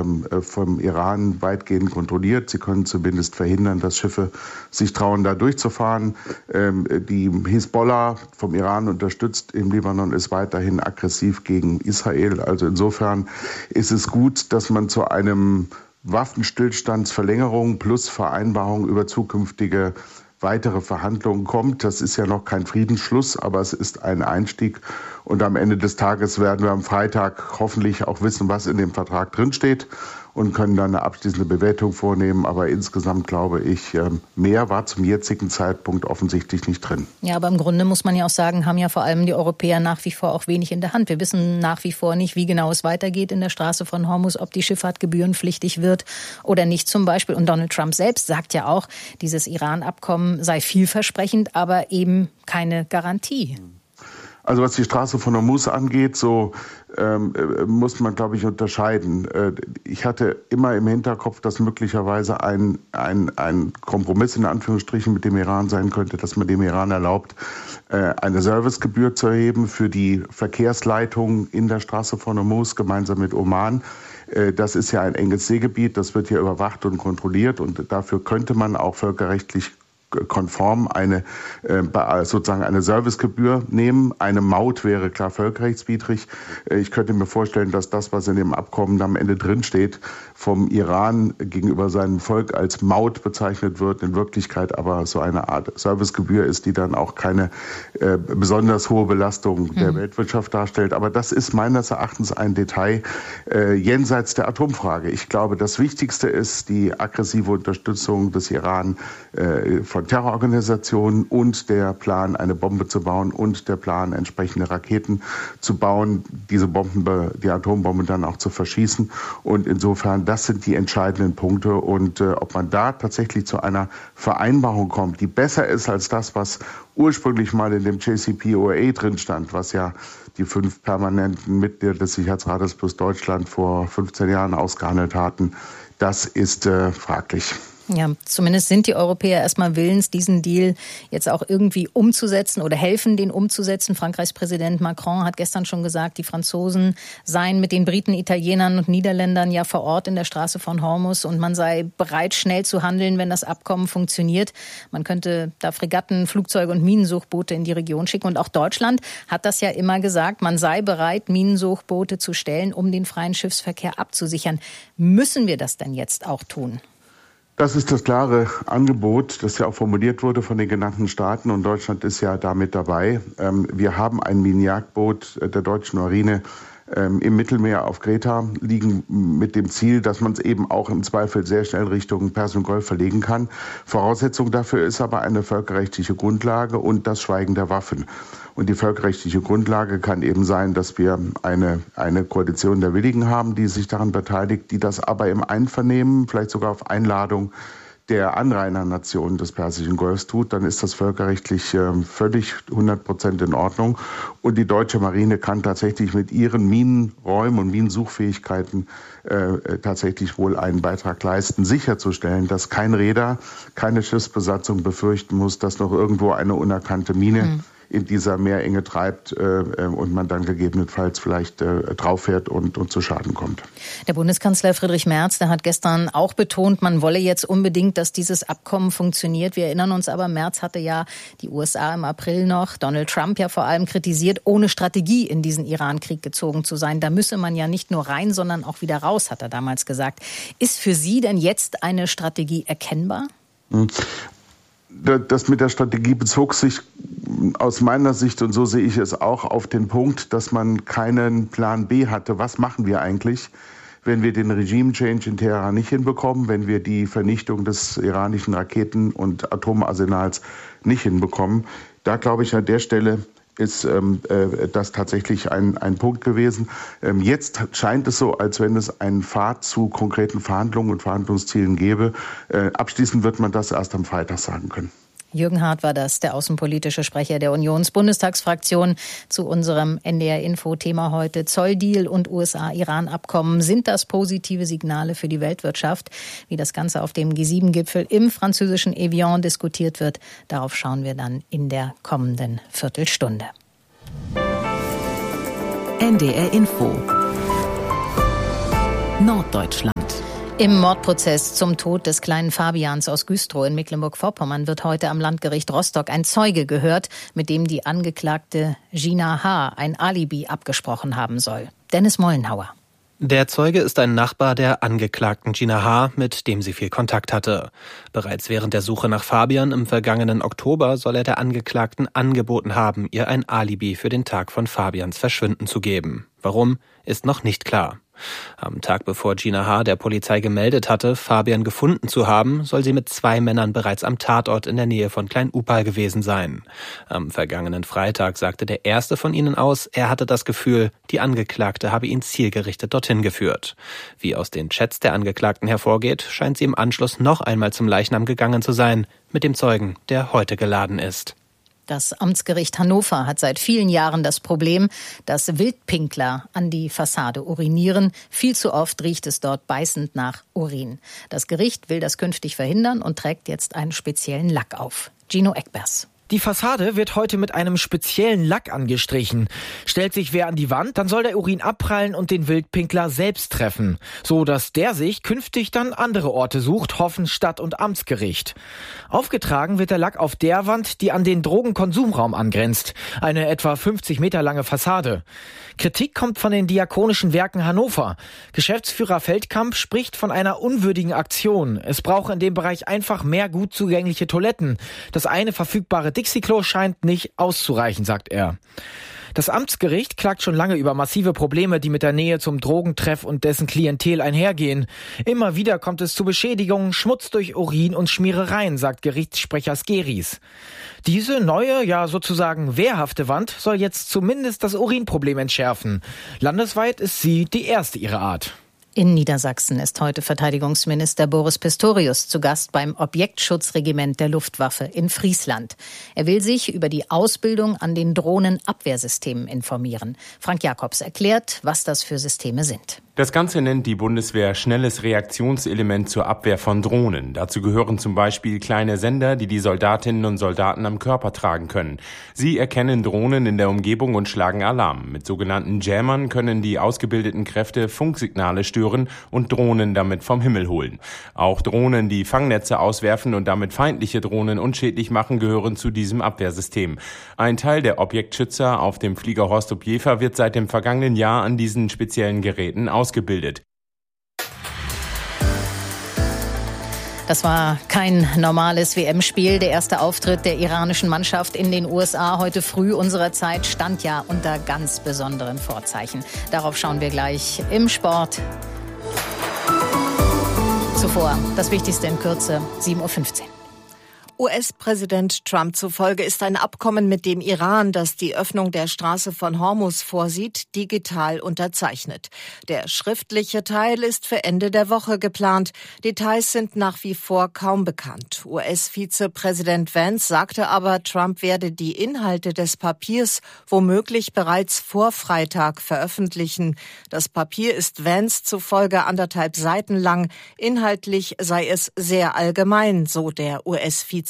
vom Iran weitgehend kontrolliert. Sie können zumindest verhindern, dass Schiffe sich trauen, da durchzufahren. Die Hisbollah, vom Iran unterstützt im Libanon, ist weiterhin aggressiv gegen Israel. Also insofern ist es gut, dass man zu einem Waffenstillstandsverlängerung plus Vereinbarung über zukünftige weitere Verhandlungen kommt. Das ist ja noch kein Friedensschluss, aber es ist ein Einstieg. Und am Ende des Tages werden wir am Freitag hoffentlich auch wissen, was in dem Vertrag drinsteht und können dann eine abschließende Bewertung vornehmen. Aber insgesamt glaube ich, mehr war zum jetzigen Zeitpunkt offensichtlich nicht drin. Ja, aber im Grunde muss man ja auch sagen, haben ja vor allem die Europäer nach wie vor auch wenig in der Hand. Wir wissen nach wie vor nicht, wie genau es weitergeht in der Straße von Hormuz, ob die Schifffahrt gebührenpflichtig wird oder nicht zum Beispiel. Und Donald Trump selbst sagt ja auch, dieses Iran-Abkommen sei vielversprechend, aber eben keine Garantie. Also was die Straße von Hormuz angeht, so muss man, glaube ich, unterscheiden. Ich hatte immer im Hinterkopf, dass möglicherweise ein Kompromiss in Anführungsstrichen mit dem Iran sein könnte, dass man dem Iran erlaubt, eine Servicegebühr zu erheben für die Verkehrsleitung in der Straße von Hormuz gemeinsam mit Oman. Das ist ja ein enges Seegebiet, das wird hier überwacht und kontrolliert und dafür könnte man auch völkerrechtlich konform sozusagen eine Servicegebühr nehmen. Eine Maut wäre klar völkerrechtswidrig. Ich könnte mir vorstellen, dass das, was in dem Abkommen am Ende drinsteht, vom Iran gegenüber seinem Volk als Maut bezeichnet wird, in Wirklichkeit aber so eine Art Servicegebühr ist, die dann auch keine besonders hohe Belastung der Weltwirtschaft darstellt. Aber das ist meines Erachtens ein Detail jenseits der Atomfrage. Ich glaube, das Wichtigste ist die aggressive Unterstützung des Iran von Terrororganisationen und der Plan, eine Bombe zu bauen und der Plan, entsprechende Raketen zu bauen, die Atombombe dann auch zu verschießen. Und insofern, das sind die entscheidenden Punkte. Und ob man da tatsächlich zu einer Vereinbarung kommt, die besser ist als das, was ursprünglich mal in dem JCPOA drin stand, was ja die 5 permanenten Mitglieder des Sicherheitsrates plus Deutschland vor 15 Jahren ausgehandelt hatten, das ist fraglich. Ja, zumindest sind die Europäer erstmal willens, diesen Deal jetzt auch irgendwie umzusetzen oder helfen, den umzusetzen. Frankreichs Präsident Macron hat gestern schon gesagt, die Franzosen seien mit den Briten, Italienern und Niederländern ja vor Ort in der Straße von Hormuz und man sei bereit, schnell zu handeln, wenn das Abkommen funktioniert. Man könnte da Fregatten, Flugzeuge und Minensuchboote in die Region schicken. Und auch Deutschland hat das ja immer gesagt, man sei bereit, Minensuchboote zu stellen, um den freien Schiffsverkehr abzusichern. Müssen wir das denn jetzt auch tun? Das ist das klare Angebot, das ja auch formuliert wurde von den genannten Staaten und Deutschland ist ja damit dabei. Wir haben ein Minenjagdboot der deutschen Marine im Mittelmeer auf Kreta liegen mit dem Ziel, dass man es eben auch im Zweifel sehr schnell Richtung Persischen Golf verlegen kann. Voraussetzung dafür ist aber eine völkerrechtliche Grundlage und das Schweigen der Waffen. Und die völkerrechtliche Grundlage kann eben sein, dass wir eine Koalition der Willigen haben, die sich daran beteiligt, die das aber im Einvernehmen, vielleicht sogar auf Einladung der Anrainernationen des Persischen Golfs tut, dann ist das völkerrechtlich völlig 100% in Ordnung. Und die deutsche Marine kann tatsächlich mit ihren Minenräumen und Minensuchfähigkeiten tatsächlich wohl einen Beitrag leisten, sicherzustellen, dass kein Reeder, keine Schiffsbesatzung befürchten muss, dass noch irgendwo eine unerkannte Mine in dieser Meerenge treibt und man dann gegebenenfalls vielleicht drauf fährt und zu Schaden kommt. Der Bundeskanzler Friedrich Merz, der hat gestern auch betont, man wolle jetzt unbedingt, dass dieses Abkommen funktioniert. Wir erinnern uns aber, Merz hatte ja die USA im April noch, Donald Trump ja vor allem kritisiert, ohne Strategie in diesen Iran-Krieg gezogen zu sein. Da müsse man ja nicht nur rein, sondern auch wieder raus, hat er damals gesagt. Ist für Sie denn jetzt eine Strategie erkennbar? Das mit der Strategie bezog sich aus meiner Sicht, und so sehe ich es auch, auf den Punkt, dass man keinen Plan B hatte. Was machen wir eigentlich, wenn wir den Regime-Change in Teheran nicht hinbekommen, wenn wir die Vernichtung des iranischen Raketen- und Atomarsenals nicht hinbekommen? Da glaube ich, an der Stelle ist das tatsächlich ein Punkt gewesen. Jetzt scheint es so, als wenn es einen Pfad zu konkreten Verhandlungen und Verhandlungszielen gäbe. Abschließend wird man das erst am Freitag sagen können. Jürgen Hart war das, der außenpolitische Sprecher der Unionsbundestagsfraktion, zu unserem NDR-Info-Thema heute. Zolldeal und USA-Iran-Abkommen. Sind das positive Signale für die Weltwirtschaft? Wie das Ganze auf dem G7-Gipfel im französischen Evian diskutiert wird, darauf schauen wir dann in der kommenden Viertelstunde. NDR-Info Norddeutschland. Im Mordprozess zum Tod des kleinen Fabians aus Güstrow in Mecklenburg-Vorpommern wird heute am Landgericht Rostock ein Zeuge gehört, mit dem die Angeklagte Gina H. ein Alibi abgesprochen haben soll. Dennis Mollenhauer. Der Zeuge ist ein Nachbar der Angeklagten Gina H., mit dem sie viel Kontakt hatte. Bereits während der Suche nach Fabian im vergangenen Oktober soll er der Angeklagten angeboten haben, ihr ein Alibi für den Tag von Fabians Verschwinden zu geben. Warum, ist noch nicht klar. Am Tag bevor Gina H. der Polizei gemeldet hatte, Fabian gefunden zu haben, soll sie mit 2 Männern bereits am Tatort in der Nähe von Klein-Upal gewesen sein. Am vergangenen Freitag sagte der erste von ihnen aus, er hatte das Gefühl, die Angeklagte habe ihn zielgerichtet dorthin geführt. Wie aus den Chats der Angeklagten hervorgeht, scheint sie im Anschluss noch einmal zum Leichnam gegangen zu sein, mit dem Zeugen, der heute geladen ist. Das Amtsgericht Hannover hat seit vielen Jahren das Problem, dass Wildpinkler an die Fassade urinieren. Viel zu oft riecht es dort beißend nach Urin. Das Gericht will das künftig verhindern und trägt jetzt einen speziellen Lack auf. Gino Eckbers. Die Fassade wird heute mit einem speziellen Lack angestrichen. Stellt sich wer an die Wand, dann soll der Urin abprallen und den Wildpinkler selbst treffen. So dass der sich künftig dann andere Orte sucht, hoffen Stadt- und Amtsgericht. Aufgetragen wird der Lack auf der Wand, die an den Drogenkonsumraum angrenzt. Eine etwa 50 Meter lange Fassade. Kritik kommt von den Diakonischen Werken Hannover. Geschäftsführer Feldkamp spricht von einer unwürdigen Aktion. Es brauche in dem Bereich einfach mehr gut zugängliche Toiletten. Das eine verfügbare Dixie-Klo scheint nicht auszureichen, sagt er. Das Amtsgericht klagt schon lange über massive Probleme, die mit der Nähe zum Drogentreff und dessen Klientel einhergehen. Immer wieder kommt es zu Beschädigungen, Schmutz durch Urin und Schmierereien, sagt Gerichtssprecher Skeris. Diese neue, ja sozusagen wehrhafte Wand soll jetzt zumindest das Urinproblem entschärfen. Landesweit ist sie die erste ihrer Art. In Niedersachsen ist heute Verteidigungsminister Boris Pistorius zu Gast beim Objektschutzregiment der Luftwaffe in Friesland. Er will sich über die Ausbildung an den Drohnenabwehrsystemen informieren. Frank Jakobs erklärt, was das für Systeme sind. Das Ganze nennt die Bundeswehr schnelles Reaktionselement zur Abwehr von Drohnen. Dazu gehören zum Beispiel kleine Sender, die die Soldatinnen und Soldaten am Körper tragen können. Sie erkennen Drohnen in der Umgebung und schlagen Alarm. Mit sogenannten Jammern können die ausgebildeten Kräfte Funksignale stören und Drohnen damit vom Himmel holen. Auch Drohnen, die Fangnetze auswerfen und damit feindliche Drohnen unschädlich machen, gehören zu diesem Abwehrsystem. Ein Teil der Objektschützer auf dem Flieger Horst-Op-Jever wird seit dem vergangenen Jahr an diesen speziellen Geräten ausgebildet. Das war kein normales WM-Spiel. Der erste Auftritt der iranischen Mannschaft in den USA heute früh unserer Zeit stand ja unter ganz besonderen Vorzeichen. Darauf schauen wir gleich im Sport. Zuvor das Wichtigste in Kürze, 7:15 Uhr. US-Präsident Trump zufolge ist ein Abkommen mit dem Iran, das die Öffnung der Straße von Hormuz vorsieht, digital unterzeichnet. Der schriftliche Teil ist für Ende der Woche geplant. Details sind nach wie vor kaum bekannt. US-Vizepräsident Vance sagte aber, Trump werde die Inhalte des Papiers womöglich bereits vor Freitag veröffentlichen. Das Papier ist Vance zufolge 1,5 Seiten lang. Inhaltlich sei es sehr allgemein, so der US-Vizepräsident.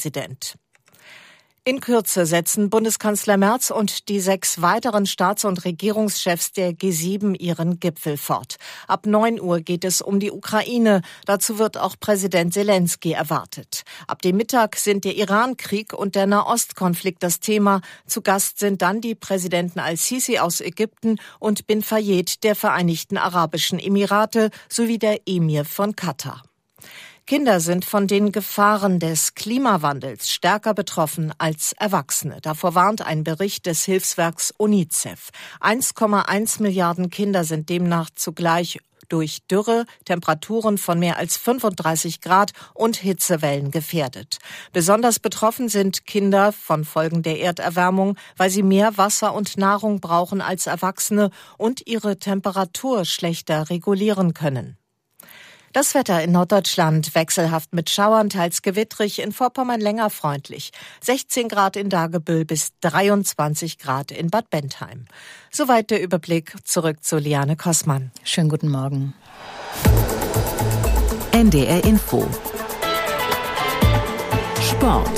In Kürze setzen Bundeskanzler Merz und die 6 weiteren Staats- und Regierungschefs der G7 ihren Gipfel fort. Ab 9 Uhr geht es um die Ukraine. Dazu wird auch Präsident Zelensky erwartet. Ab dem Mittag sind der Iran-Krieg und der Nahostkonflikt das Thema. Zu Gast sind dann die Präsidenten al-Sisi aus Ägypten und bin Fayed der Vereinigten Arabischen Emirate sowie der Emir von Katar. Kinder sind von den Gefahren des Klimawandels stärker betroffen als Erwachsene. Davor warnt ein Bericht des Hilfswerks UNICEF. 1,1 Milliarden Kinder sind demnach zugleich durch Dürre, Temperaturen von mehr als 35 Grad und Hitzewellen gefährdet. Besonders betroffen sind Kinder von Folgen der Erderwärmung, weil sie mehr Wasser und Nahrung brauchen als Erwachsene und ihre Temperatur schlechter regulieren können. Das Wetter in Norddeutschland wechselhaft mit Schauern, teils gewittrig, in Vorpommern länger freundlich. 16 Grad in Dagebüll bis 23 Grad in Bad Bentheim. Soweit der Überblick. Zurück zu Liane Kossmann. Schönen guten Morgen. NDR Info. Sport.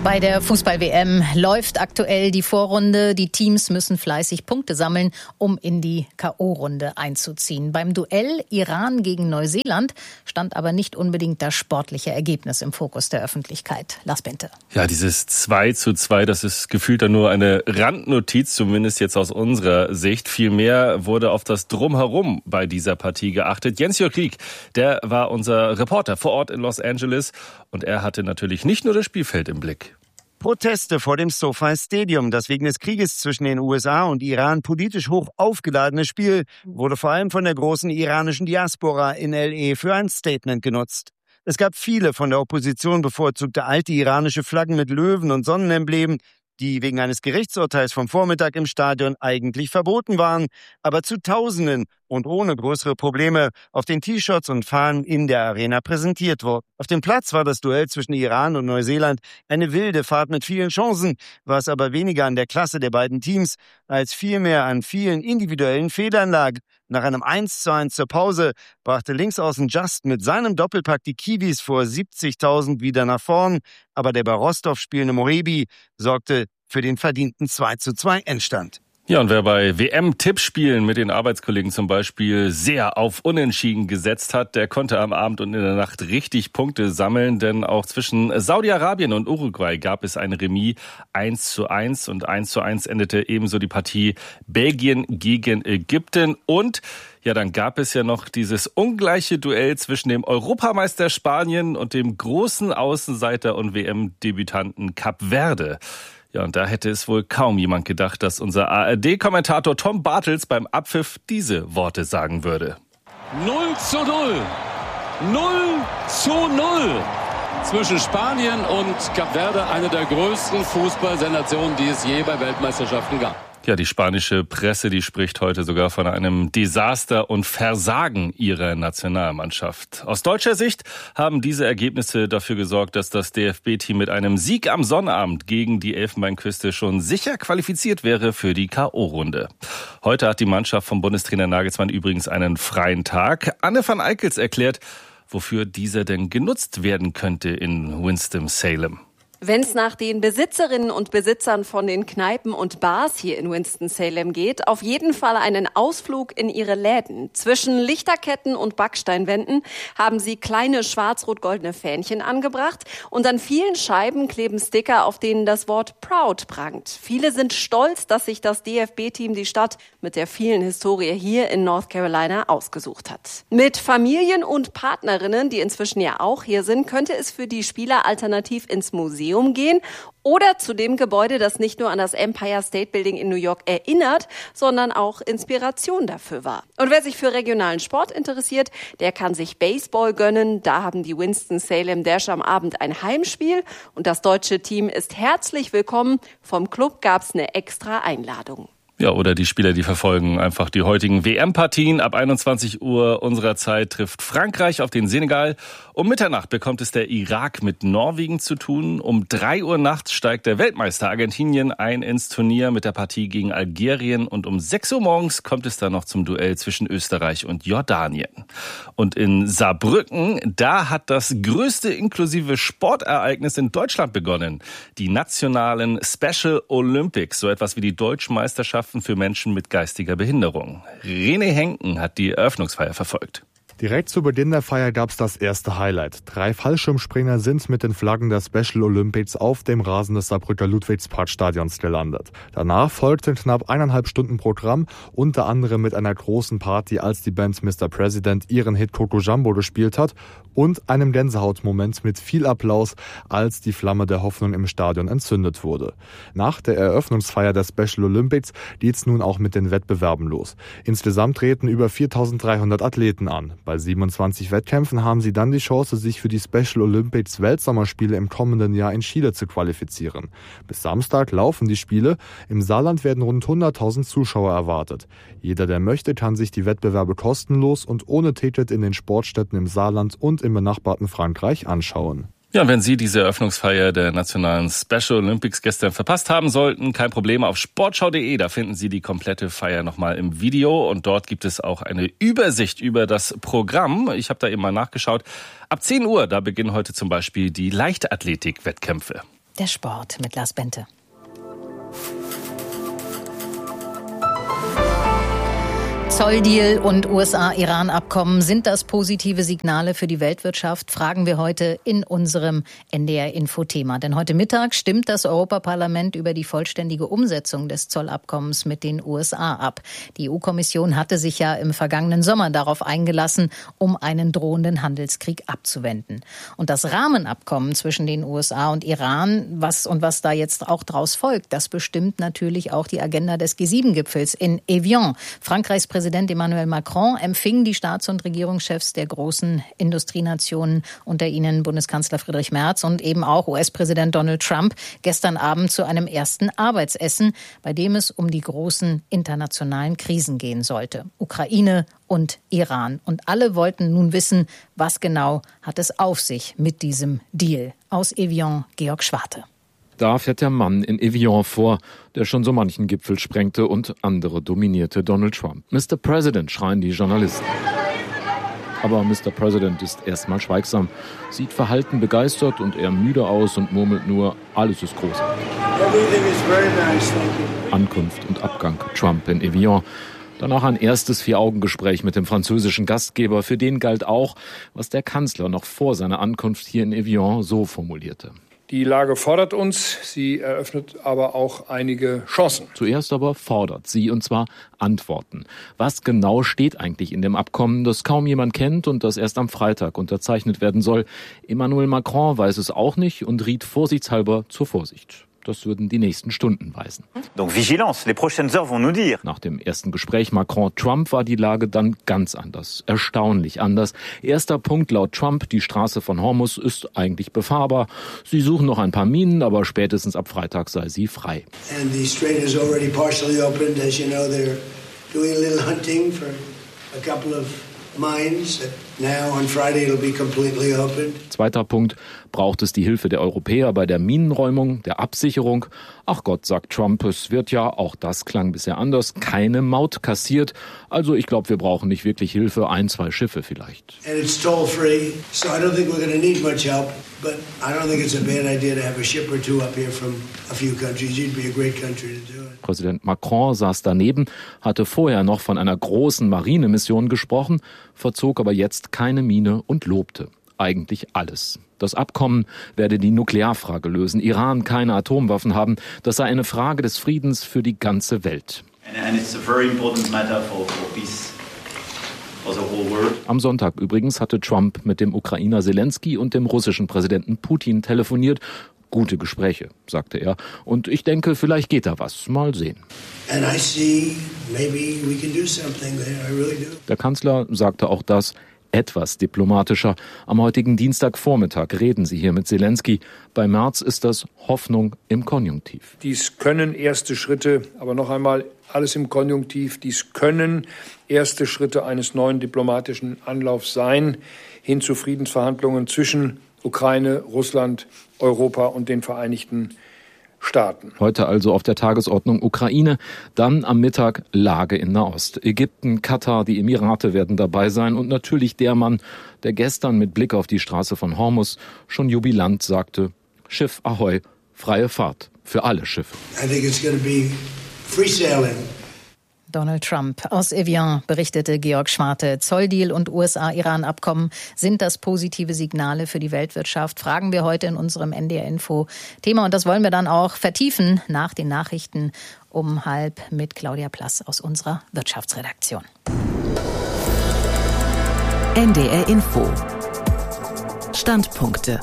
Bei der Fußball-WM läuft aktuell die Vorrunde. Die Teams müssen fleißig Punkte sammeln, um in die K.O.-Runde einzuziehen. Beim Duell Iran gegen Neuseeland stand aber nicht unbedingt das sportliche Ergebnis im Fokus der Öffentlichkeit. Lars Bente. Ja, dieses 2:2, das ist gefühlt dann nur eine Randnotiz, zumindest jetzt aus unserer Sicht. Vielmehr wurde auf das Drumherum bei dieser Partie geachtet. Jens-Jörg Rieck, der war unser Reporter vor Ort in Los Angeles und er hatte natürlich nicht nur das Spielfeld im Blick. Proteste vor dem SoFi Stadium. Das wegen des Krieges zwischen den USA und Iran politisch hoch aufgeladene Spiel wurde vor allem von der großen iranischen Diaspora in L.A. für ein Statement genutzt. Es gab viele von der Opposition bevorzugte alte iranische Flaggen mit Löwen und Sonnenemblemen, die wegen eines Gerichtsurteils vom Vormittag im Stadion eigentlich verboten waren, aber zu Tausenden und ohne größere Probleme auf den T-Shirts und Fahnen in der Arena präsentiert wurden. Auf dem Platz war das Duell zwischen Iran und Neuseeland eine wilde Fahrt mit vielen Chancen, was aber weniger an der Klasse der beiden Teams als vielmehr an vielen individuellen Fehlern lag. Nach einem 1:1 zur Pause brachte Linksaußen Just mit seinem Doppelpack die Kiwis vor 70.000 wieder nach vorn, aber der bei Rostov spielende Morebi sorgte für den verdienten 2:2 Endstand. Ja, und wer bei WM-Tippspielen mit den Arbeitskollegen zum Beispiel sehr auf Unentschieden gesetzt hat, der konnte am Abend und in der Nacht richtig Punkte sammeln, denn auch zwischen Saudi-Arabien und Uruguay gab es ein Remis 1:1 und 1:1 endete ebenso die Partie Belgien gegen Ägypten und ja, dann gab es ja noch dieses ungleiche Duell zwischen dem Europameister Spanien und dem großen Außenseiter und WM-Debütanten Kap Verde. Ja, und da hätte es wohl kaum jemand gedacht, dass unser ARD-Kommentator Tom Bartels beim Abpfiff diese Worte sagen würde. 0:0. 0:0. Zwischen Spanien und Kap Verde, eine der größten Fußballsensationen, die es je bei Weltmeisterschaften gab. Ja, die spanische Presse, die spricht heute sogar von einem Desaster und Versagen ihrer Nationalmannschaft. Aus deutscher Sicht haben diese Ergebnisse dafür gesorgt, dass das DFB-Team mit einem Sieg am Sonnabend gegen die Elfenbeinküste schon sicher qualifiziert wäre für die K.O.-Runde. Heute hat die Mannschaft vom Bundestrainer Nagelsmann übrigens einen freien Tag. Anne van Eickels erklärt, wofür dieser denn genutzt werden könnte in Winston-Salem. Wenn es nach den Besitzerinnen und Besitzern von den Kneipen und Bars hier in Winston-Salem geht, auf jeden Fall einen Ausflug in ihre Läden. Zwischen Lichterketten und Backsteinwänden haben sie kleine schwarz-rot-goldene Fähnchen angebracht und an vielen Scheiben kleben Sticker, auf denen das Wort Proud prangt. Viele sind stolz, dass sich das DFB-Team die Stadt mit der vielen Historie hier in North Carolina ausgesucht hat. Mit Familien und Partnerinnen, die inzwischen ja auch hier sind, könnte es für die Spieler alternativ ins Museum gehen oder zu dem Gebäude, das nicht nur an das Empire State Building in New York erinnert, sondern auch Inspiration dafür war. Und wer sich für regionalen Sport interessiert, der kann sich Baseball gönnen. Da haben die Winston-Salem Dash am Abend ein Heimspiel und das deutsche Team ist herzlich willkommen. Vom Club gab's eine extra Einladung. Ja, oder die Spieler, die verfolgen einfach die heutigen WM-Partien. Ab 21 Uhr unserer Zeit trifft Frankreich auf den Senegal. Um Mitternacht bekommt es der Irak mit Norwegen zu tun. Um 3 Uhr nachts steigt der Weltmeister Argentinien ein ins Turnier mit der Partie gegen Algerien. Und um 6 Uhr morgens kommt es dann noch zum Duell zwischen Österreich und Jordanien. Und in Saarbrücken, da hat das größte inklusive Sportereignis in Deutschland begonnen. Die nationalen Special Olympics, so etwas wie die Deutschmeisterschaft für Menschen mit geistiger Behinderung. René Henken hat die Eröffnungsfeier verfolgt. Direkt zu Beginn der Feier gab's das erste Highlight. 3 Fallschirmspringer sind mit den Flaggen der Special Olympics auf dem Rasen des Saarbrücker Ludwigsparkstadions gelandet. Danach folgten knapp 1,5 Stunden Programm, unter anderem mit einer großen Party, als die Band Mr. President ihren Hit Coco Jumbo gespielt hat und einem Gänsehautmoment mit viel Applaus, als die Flamme der Hoffnung im Stadion entzündet wurde. Nach der Eröffnungsfeier der Special Olympics geht's nun auch mit den Wettbewerben los. Insgesamt treten über 4.300 Athleten an. Bei 27 Wettkämpfen haben sie dann die Chance, sich für die Special Olympics Weltsommerspiele im kommenden Jahr in Chile zu qualifizieren. Bis Samstag laufen die Spiele. Im Saarland werden rund 100.000 Zuschauer erwartet. Jeder, der möchte, kann sich die Wettbewerbe kostenlos und ohne Ticket in den Sportstätten im Saarland und im benachbarten Frankreich anschauen. Ja, wenn Sie diese Eröffnungsfeier der nationalen Special Olympics gestern verpasst haben sollten, kein Problem, auf sportschau.de, da finden Sie die komplette Feier nochmal im Video und dort gibt es auch eine Übersicht über das Programm. Ich habe da eben mal nachgeschaut. Ab 10 Uhr, da beginnen heute zum Beispiel die Leichtathletik-Wettkämpfe. Der Sport mit Lars Bente. Zolldeal und USA-Iran-Abkommen, sind das positive Signale für die Weltwirtschaft? Fragen wir heute in unserem NDR-Info-Thema. Denn heute Mittag stimmt das Europaparlament über die vollständige Umsetzung des Zollabkommens mit den USA ab. Die EU-Kommission hatte sich ja im vergangenen Sommer darauf eingelassen, um einen drohenden Handelskrieg abzuwenden. Und das Rahmenabkommen zwischen den USA und Iran, was da jetzt auch draus folgt, das bestimmt natürlich auch die Agenda des G7-Gipfels in Evian. Frankreichs Präsident Emmanuel Macron empfing die Staats- und Regierungschefs der großen Industrienationen, unter ihnen Bundeskanzler Friedrich Merz und eben auch US-Präsident Donald Trump, gestern Abend zu einem ersten Arbeitsessen, bei dem es um die großen internationalen Krisen gehen sollte. Ukraine und Iran. Und alle wollten nun wissen, was genau hat es auf sich mit diesem Deal. Aus Evian, Georg Schwarte. Da fährt der Mann in Evian vor, der schon so manchen Gipfel sprengte und andere dominierte, Donald Trump. Mr. President, schreien die Journalisten. Aber Mr. President ist erstmal schweigsam, sieht verhalten begeistert und eher müde aus und murmelt nur, alles ist großartig. Ankunft und Abgang, Trump in Evian. Danach ein erstes Vier-Augen-Gespräch mit dem französischen Gastgeber. Für den galt auch, was der Kanzler noch vor seiner Ankunft hier in Evian so formulierte. Die Lage fordert uns, sie eröffnet aber auch einige Chancen. Zuerst aber fordert sie, und zwar Antworten. Was genau steht eigentlich in dem Abkommen, das kaum jemand kennt und das erst am Freitag unterzeichnet werden soll? Emmanuel Macron weiß es auch nicht und riet vorsichtshalber zur Vorsicht. Das würden die nächsten Stunden weisen. Donc vigilance, les prochaines heures vont nous dire. Nach dem ersten Gespräch Macron-Trump war die Lage dann ganz anders. Erstaunlich anders. Erster Punkt laut Trump, die Straße von Hormuz ist eigentlich befahrbar. Sie suchen noch ein paar Minen, aber spätestens ab Freitag sei sie frei. And the strait is already partially opened. As you know, they're doing a little hunting for a couple of mines. Now on Friday it'll be completely open. Zweiter Punkt, braucht es die Hilfe der Europäer bei der Minenräumung, der Absicherung? Ach Gott, sagt Trump, es wird ja, auch das klang bisher anders, keine Maut kassiert. Also ich glaube, wir brauchen nicht wirklich Hilfe, 1, 2 Schiffe vielleicht. And it's toll free, so I don't think we're going to need much help. But I don't think it's a bad idea to have a ship or two up here from a few countries. You'd be a great country to do it. Präsident Macron saß daneben, hatte vorher noch von einer großen Marinemission gesprochen, verzog aber jetzt keine Miene und lobte eigentlich alles. Das Abkommen werde die Nuklearfrage lösen, Iran keine Atomwaffen haben, das sei eine Frage des Friedens für die ganze Welt. And it's a very important matter for peace. Am Sonntag übrigens hatte Trump mit dem Ukrainer Zelensky und dem russischen Präsidenten Putin telefoniert. Gute Gespräche, sagte er. Und ich denke, vielleicht geht da was. Mal sehen. Der Kanzler sagte auch das etwas diplomatischer. Am heutigen Dienstagvormittag reden sie hier mit Zelensky. Bei Merz ist das Hoffnung im Konjunktiv. Dies können erste Schritte, aber noch einmal alles im Konjunktiv, dies können erste Schritte eines neuen diplomatischen Anlaufs sein, hin zu Friedensverhandlungen zwischen Ukraine, Russland, Europa und den Vereinigten Staaten. Heute also auf der Tagesordnung Ukraine, dann am Mittag Lage in Nahost. Ägypten, Katar, die Emirate werden dabei sein und natürlich der Mann, der gestern mit Blick auf die Straße von Hormuz schon jubilant sagte, Schiff Ahoi, freie Fahrt für alle Schiffe. I think it's going to be free sailing. Donald Trump aus Evian, berichtete Georg Schwarte. Zolldeal und USA-Iran-Abkommen, sind das positive Signale für die Weltwirtschaft? Fragen wir heute in unserem NDR-Info-Thema. Und das wollen wir dann auch vertiefen nach den Nachrichten um 12:30 mit Claudia Plass aus unserer Wirtschaftsredaktion. NDR-Info. Standpunkte.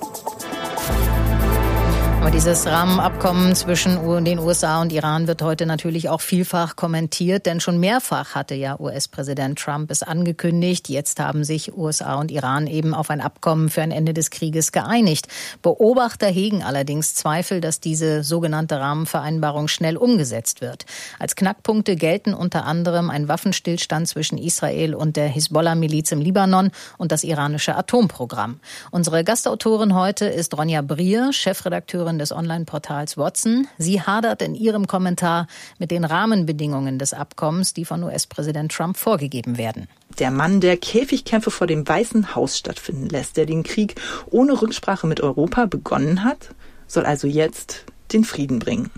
Aber dieses Rahmenabkommen zwischen den USA und Iran wird heute natürlich auch vielfach kommentiert, denn schon mehrfach hatte ja US-Präsident Trump es angekündigt. Jetzt haben sich USA und Iran eben auf ein Abkommen für ein Ende des Krieges geeinigt. Beobachter hegen allerdings Zweifel, dass diese sogenannte Rahmenvereinbarung schnell umgesetzt wird. Als Knackpunkte gelten unter anderem ein Waffenstillstand zwischen Israel und der Hisbollah-Miliz im Libanon und das iranische Atomprogramm. Unsere Gastautorin heute ist Ronja Brier, Chefredakteurin des Online-Portals Watson. Sie hadert in ihrem Kommentar mit den Rahmenbedingungen des Abkommens, die von US-Präsident Trump vorgegeben werden. Der Mann, der Käfigkämpfe vor dem Weißen Haus stattfinden lässt, der den Krieg ohne Rücksprache mit Europa begonnen hat, soll also jetzt den Frieden bringen.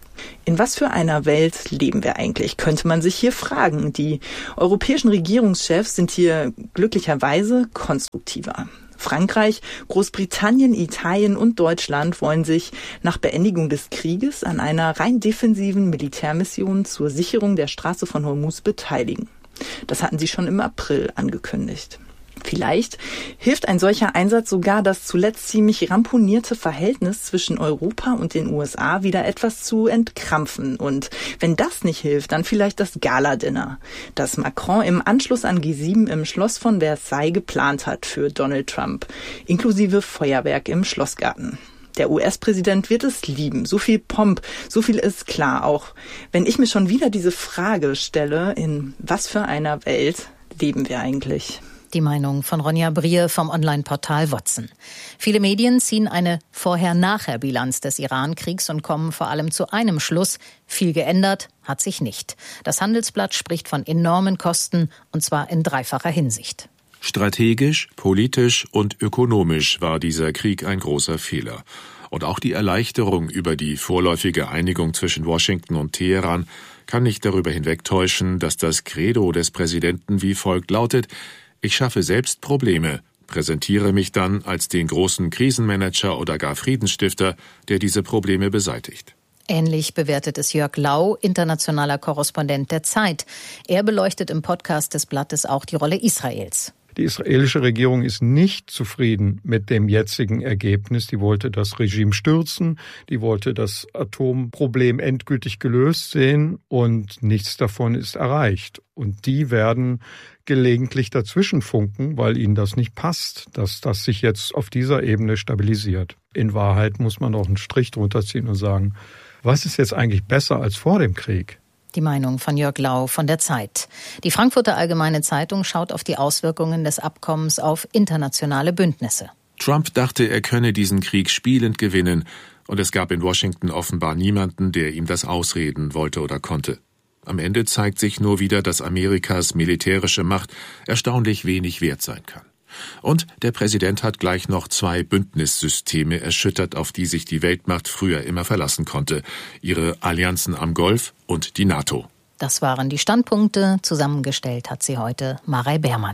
In was für einer Welt leben wir eigentlich, könnte man sich hier fragen. Die europäischen Regierungschefs sind hier glücklicherweise konstruktiver. Frankreich, Großbritannien, Italien und Deutschland wollen sich nach Beendigung des Krieges an einer rein defensiven Militärmission zur Sicherung der Straße von Hormuz beteiligen. Das hatten sie schon im April angekündigt. Vielleicht hilft ein solcher Einsatz sogar, das zuletzt ziemlich ramponierte Verhältnis zwischen Europa und den USA wieder etwas zu entkrampfen. Und wenn das nicht hilft, dann vielleicht das Gala-Dinner, das Macron im Anschluss an G7 im Schloss von Versailles geplant hat für Donald Trump, inklusive Feuerwerk im Schlossgarten. Der US-Präsident wird es lieben. So viel Pomp, so viel ist klar. Auch wenn ich mir schon wieder diese Frage stelle, in was für einer Welt leben wir eigentlich? Die Meinung von Ronja Brier vom Online-Portal Watson. Viele Medien ziehen eine Vorher-Nachher-Bilanz des Iran-Kriegs und kommen vor allem zu einem Schluss: viel geändert hat sich nicht. Das Handelsblatt spricht von enormen Kosten, und zwar in dreifacher Hinsicht. Strategisch, politisch und ökonomisch war dieser Krieg ein großer Fehler. Und auch die Erleichterung über die vorläufige Einigung zwischen Washington und Teheran kann nicht darüber hinwegtäuschen, dass das Credo des Präsidenten wie folgt lautet: Ich schaffe selbst Probleme, präsentiere mich dann als den großen Krisenmanager oder gar Friedensstifter, der diese Probleme beseitigt. Ähnlich bewertet es Jörg Lau, internationaler Korrespondent der Zeit. Er beleuchtet im Podcast des Blattes auch die Rolle Israels. Die israelische Regierung ist nicht zufrieden mit dem jetzigen Ergebnis. Die wollte das Regime stürzen, die wollte das Atomproblem endgültig gelöst sehen, und nichts davon ist erreicht. Und die werden gelegentlich dazwischen funken, weil ihnen das nicht passt, dass das sich jetzt auf dieser Ebene stabilisiert. In Wahrheit muss man auch einen Strich drunter ziehen und sagen, was ist jetzt eigentlich besser als vor dem Krieg? Die Meinung von Jörg Lau von der Zeit. Die Frankfurter Allgemeine Zeitung schaut auf die Auswirkungen des Abkommens auf internationale Bündnisse. Trump dachte, er könne diesen Krieg spielend gewinnen, und es gab in Washington offenbar niemanden, der ihm das ausreden wollte oder konnte. Am Ende zeigt sich nur wieder, dass Amerikas militärische Macht erstaunlich wenig wert sein kann. Und der Präsident hat gleich noch 2 Bündnissysteme erschüttert, auf die sich die Weltmacht früher immer verlassen konnte: ihre Allianzen am Golf und die NATO. Das waren die Standpunkte. Zusammengestellt hat sie heute Marei Beermann.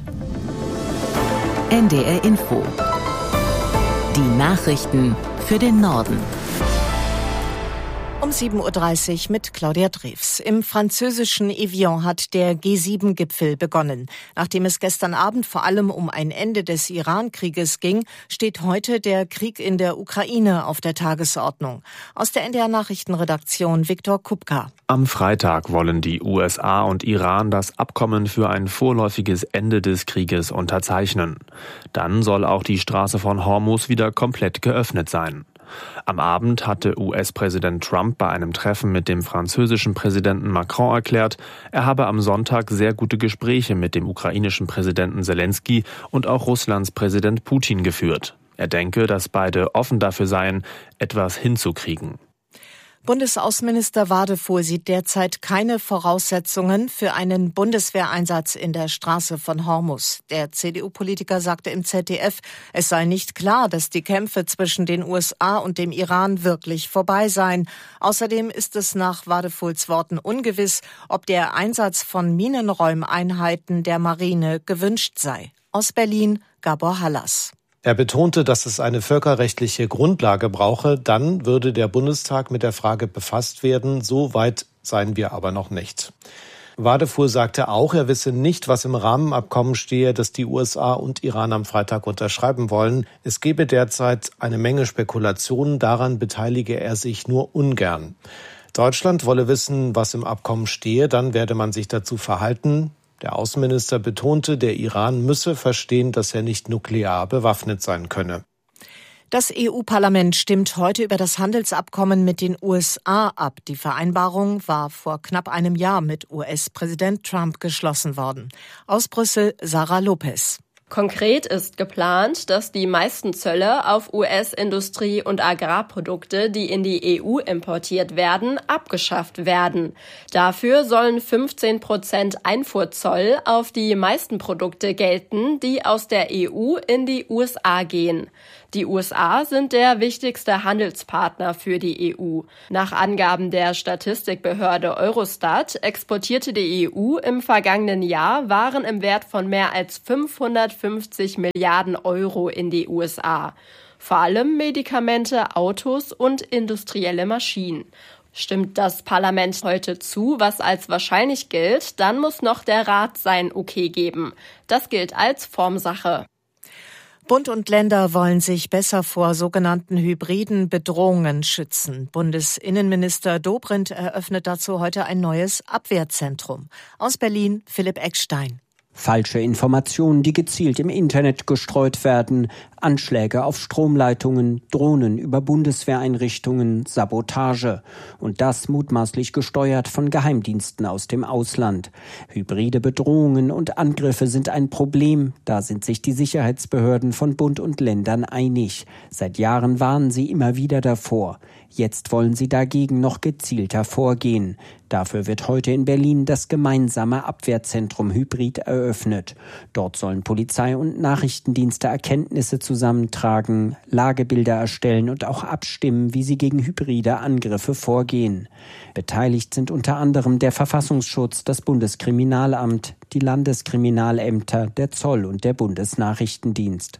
NDR Info. Die Nachrichten für den Norden. Um 7.30 Uhr mit Claudia Drews. Im französischen Evian hat der G7-Gipfel begonnen. Nachdem es gestern Abend vor allem um ein Ende des Iran-Krieges ging, steht heute der Krieg in der Ukraine auf der Tagesordnung. Aus der NDR-Nachrichtenredaktion Viktor Kupka. Am Freitag wollen die USA und Iran das Abkommen für ein vorläufiges Ende des Krieges unterzeichnen. Dann soll auch die Straße von Hormuz wieder komplett geöffnet sein. Am Abend hatte US-Präsident Trump bei einem Treffen mit dem französischen Präsidenten Macron erklärt, er habe am Sonntag sehr gute Gespräche mit dem ukrainischen Präsidenten Selensky und auch Russlands Präsident Putin geführt. Er denke, dass beide offen dafür seien, etwas hinzukriegen. Bundesaußenminister Wadefuhl sieht derzeit keine Voraussetzungen für einen Bundeswehreinsatz in der Straße von Hormuz. Der CDU-Politiker sagte im ZDF, es sei nicht klar, dass die Kämpfe zwischen den USA und dem Iran wirklich vorbei seien. Außerdem ist es nach Wadefuhls Worten ungewiss, ob der Einsatz von Minenräumeinheiten der Marine gewünscht sei. Aus Berlin, Gabor Hallas. Er betonte, dass es eine völkerrechtliche Grundlage brauche. Dann würde der Bundestag mit der Frage befasst werden. So weit seien wir aber noch nicht. Wadefuhl sagte auch, er wisse nicht, was im Rahmenabkommen stehe, das die USA und Iran am Freitag unterschreiben wollen. Es gebe derzeit eine Menge Spekulationen. Daran beteilige er sich nur ungern. Deutschland wolle wissen, was im Abkommen stehe. Dann werde man sich dazu verhalten. Der Außenminister betonte, der Iran müsse verstehen, dass er nicht nuklear bewaffnet sein könne. Das EU-Parlament stimmt heute über das Handelsabkommen mit den USA ab. Die Vereinbarung war vor knapp einem Jahr mit US-Präsident Trump geschlossen worden. Aus Brüssel, Sarah Lopez. Konkret ist geplant, dass die meisten Zölle auf US-Industrie- und Agrarprodukte, die in die EU importiert werden, abgeschafft werden. Dafür sollen 15% Einfuhrzoll auf die meisten Produkte gelten, die aus der EU in die USA gehen. Die USA sind der wichtigste Handelspartner für die EU. Nach Angaben der Statistikbehörde Eurostat exportierte die EU im vergangenen Jahr Waren im Wert von mehr als 550 Milliarden Euro in die USA. Vor allem Medikamente, Autos und industrielle Maschinen. Stimmt das Parlament heute zu, was als wahrscheinlich gilt, dann muss noch der Rat sein Okay geben. Das gilt als Formsache. Bund und Länder wollen sich besser vor sogenannten hybriden Bedrohungen schützen. Bundesinnenminister Dobrindt eröffnet dazu heute ein neues Abwehrzentrum. Aus Berlin Philipp Eckstein. Falsche Informationen, die gezielt im Internet gestreut werden, Anschläge auf Stromleitungen, Drohnen über Bundeswehreinrichtungen, Sabotage. Und das mutmaßlich gesteuert von Geheimdiensten aus dem Ausland. Hybride Bedrohungen und Angriffe sind ein Problem. Da sind sich die Sicherheitsbehörden von Bund und Ländern einig. Seit Jahren warnen sie immer wieder davor. Jetzt wollen sie dagegen noch gezielter vorgehen. Dafür wird heute in Berlin das gemeinsame Abwehrzentrum Hybrid eröffnet. Dort sollen Polizei und Nachrichtendienste Erkenntnisse zusammentragen, Lagebilder erstellen und auch abstimmen, wie sie gegen hybride Angriffe vorgehen. Beteiligt sind unter anderem der Verfassungsschutz, das Bundeskriminalamt, die Landeskriminalämter, der Zoll und der Bundesnachrichtendienst.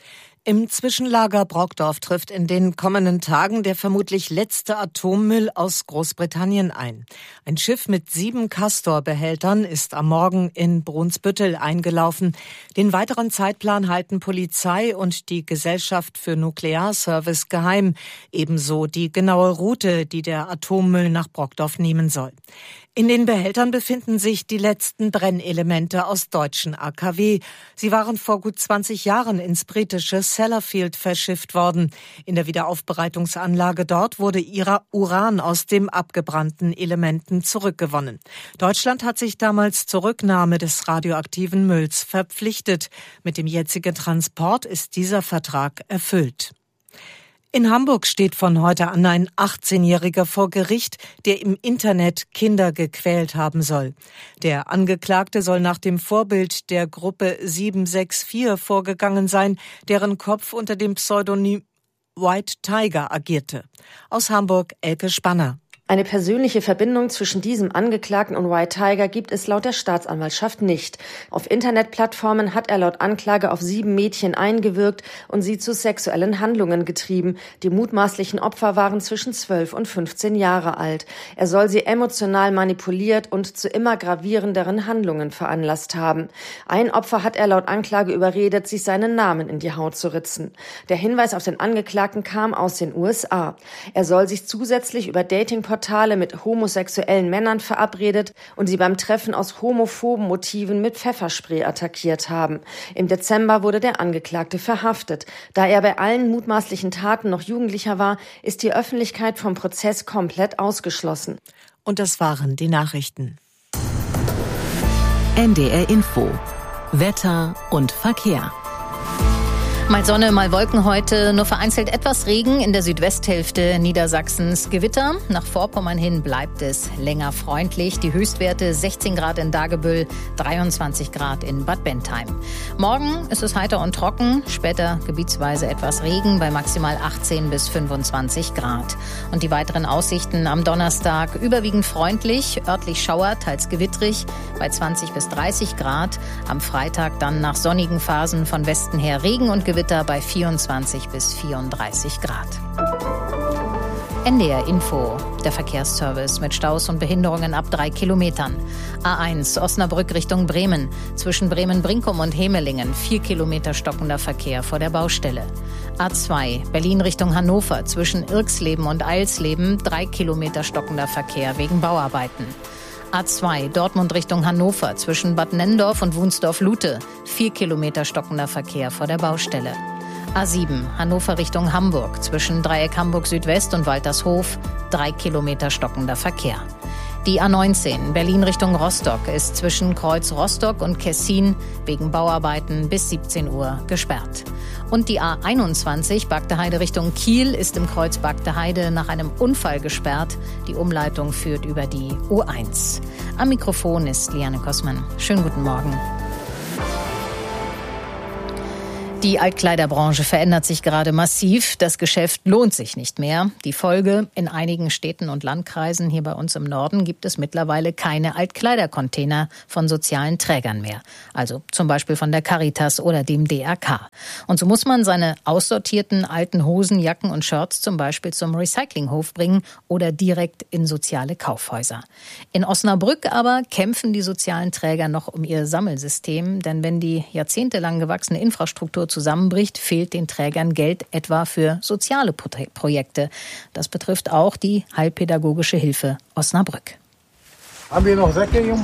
Im Zwischenlager Brokdorf trifft in den kommenden Tagen der vermutlich letzte Atommüll aus Großbritannien ein. Ein Schiff mit 7 Castor-Behältern ist am Morgen in Brunsbüttel eingelaufen. Den weiteren Zeitplan halten Polizei und die Gesellschaft für Nuklearservice geheim. Ebenso die genaue Route, die der Atommüll nach Brokdorf nehmen soll. In den Behältern befinden sich die letzten Brennelemente aus deutschen AKW. Sie waren vor gut 20 Jahren ins britische Sellafield verschifft worden. In der Wiederaufbereitungsanlage dort wurde Uran aus den abgebrannten Elementen zurückgewonnen. Deutschland hat sich damals zur Rücknahme des radioaktiven Mülls verpflichtet. Mit dem jetzigen Transport ist dieser Vertrag erfüllt. In Hamburg steht von heute an ein 18-Jähriger vor Gericht, der im Internet Kinder gequält haben soll. Der Angeklagte soll nach dem Vorbild der Gruppe 764 vorgegangen sein, deren Kopf unter dem Pseudonym White Tiger agierte. Aus Hamburg Elke Spanner. Eine persönliche Verbindung zwischen diesem Angeklagten und White Tiger gibt es laut der Staatsanwaltschaft nicht. Auf Internetplattformen hat er laut Anklage auf 7 Mädchen eingewirkt und sie zu sexuellen Handlungen getrieben. Die mutmaßlichen Opfer waren zwischen 12 und 15 Jahre alt. Er soll sie emotional manipuliert und zu immer gravierenderen Handlungen veranlasst haben. Ein Opfer hat er laut Anklage überredet, sich seinen Namen in die Haut zu ritzen. Der Hinweis auf den Angeklagten kam aus den USA. Er soll sich zusätzlich über Datingportale mit homosexuellen Männern verabredet und sie beim Treffen aus homophoben Motiven mit Pfefferspray attackiert haben. Im Dezember wurde der Angeklagte verhaftet. Da er bei allen mutmaßlichen Taten noch Jugendlicher war, ist die Öffentlichkeit vom Prozess komplett ausgeschlossen. Und das waren die Nachrichten. NDR Info. Wetter und Verkehr. Mal Sonne, mal Wolken heute, nur vereinzelt etwas Regen in der Südwesthälfte Niedersachsens. Gewitter, nach Vorpommern hin bleibt es länger freundlich. Die Höchstwerte 16 Grad in Dagebüll, 23 Grad in Bad Bentheim. Morgen ist es heiter und trocken, später gebietsweise etwas Regen bei maximal 18 bis 25 Grad. Und die weiteren Aussichten am Donnerstag überwiegend freundlich, örtlich Schauer, teils gewittrig bei 20 bis 30 Grad. Am Freitag dann nach sonnigen Phasen von Westen her Regen und Gewitter bei 24 bis 34 Grad. NDR Info, der Verkehrsservice mit Staus und Behinderungen ab 3 Kilometern. A1 Osnabrück Richtung Bremen. Zwischen Bremen-Brinkum und Hemelingen 4 Kilometer stockender Verkehr vor der Baustelle. A2 Berlin Richtung Hannover. Zwischen Irksleben und Eilsleben 3 Kilometer stockender Verkehr wegen Bauarbeiten. A2 Dortmund Richtung Hannover. Zwischen Bad Nennendorf und Wunsdorf-Lute 4 Kilometer stockender Verkehr vor der Baustelle. A7 Hannover Richtung Hamburg. Zwischen Dreieck Hamburg Südwest und Waltershof 3 Kilometer stockender Verkehr. Die A19 Berlin Richtung Rostock ist zwischen Kreuz Rostock und Kessin wegen Bauarbeiten bis 17 Uhr gesperrt. Und die A21 Bagdeheide Richtung Kiel ist im Kreuz Bagdeheide nach einem Unfall gesperrt. Die Umleitung führt über die U1. Am Mikrofon ist Liane Kossmann. Schönen guten Morgen. Die Altkleiderbranche verändert sich gerade massiv. Das Geschäft lohnt sich nicht mehr. Die Folge: in einigen Städten und Landkreisen hier bei uns im Norden gibt es mittlerweile keine Altkleidercontainer von sozialen Trägern mehr. Also zum Beispiel von der Caritas oder dem DRK. Und so muss man seine aussortierten alten Hosen, Jacken und Shirts zum Beispiel zum Recyclinghof bringen oder direkt in soziale Kaufhäuser. In Osnabrück aber kämpfen die sozialen Träger noch um ihr Sammelsystem. Denn wenn die jahrzehntelang gewachsene Infrastruktur zusammenbricht, fehlt den Trägern Geld etwa für soziale Projekte. Das betrifft auch die Heilpädagogische Hilfe Osnabrück. Haben wir noch Säcke irgendwo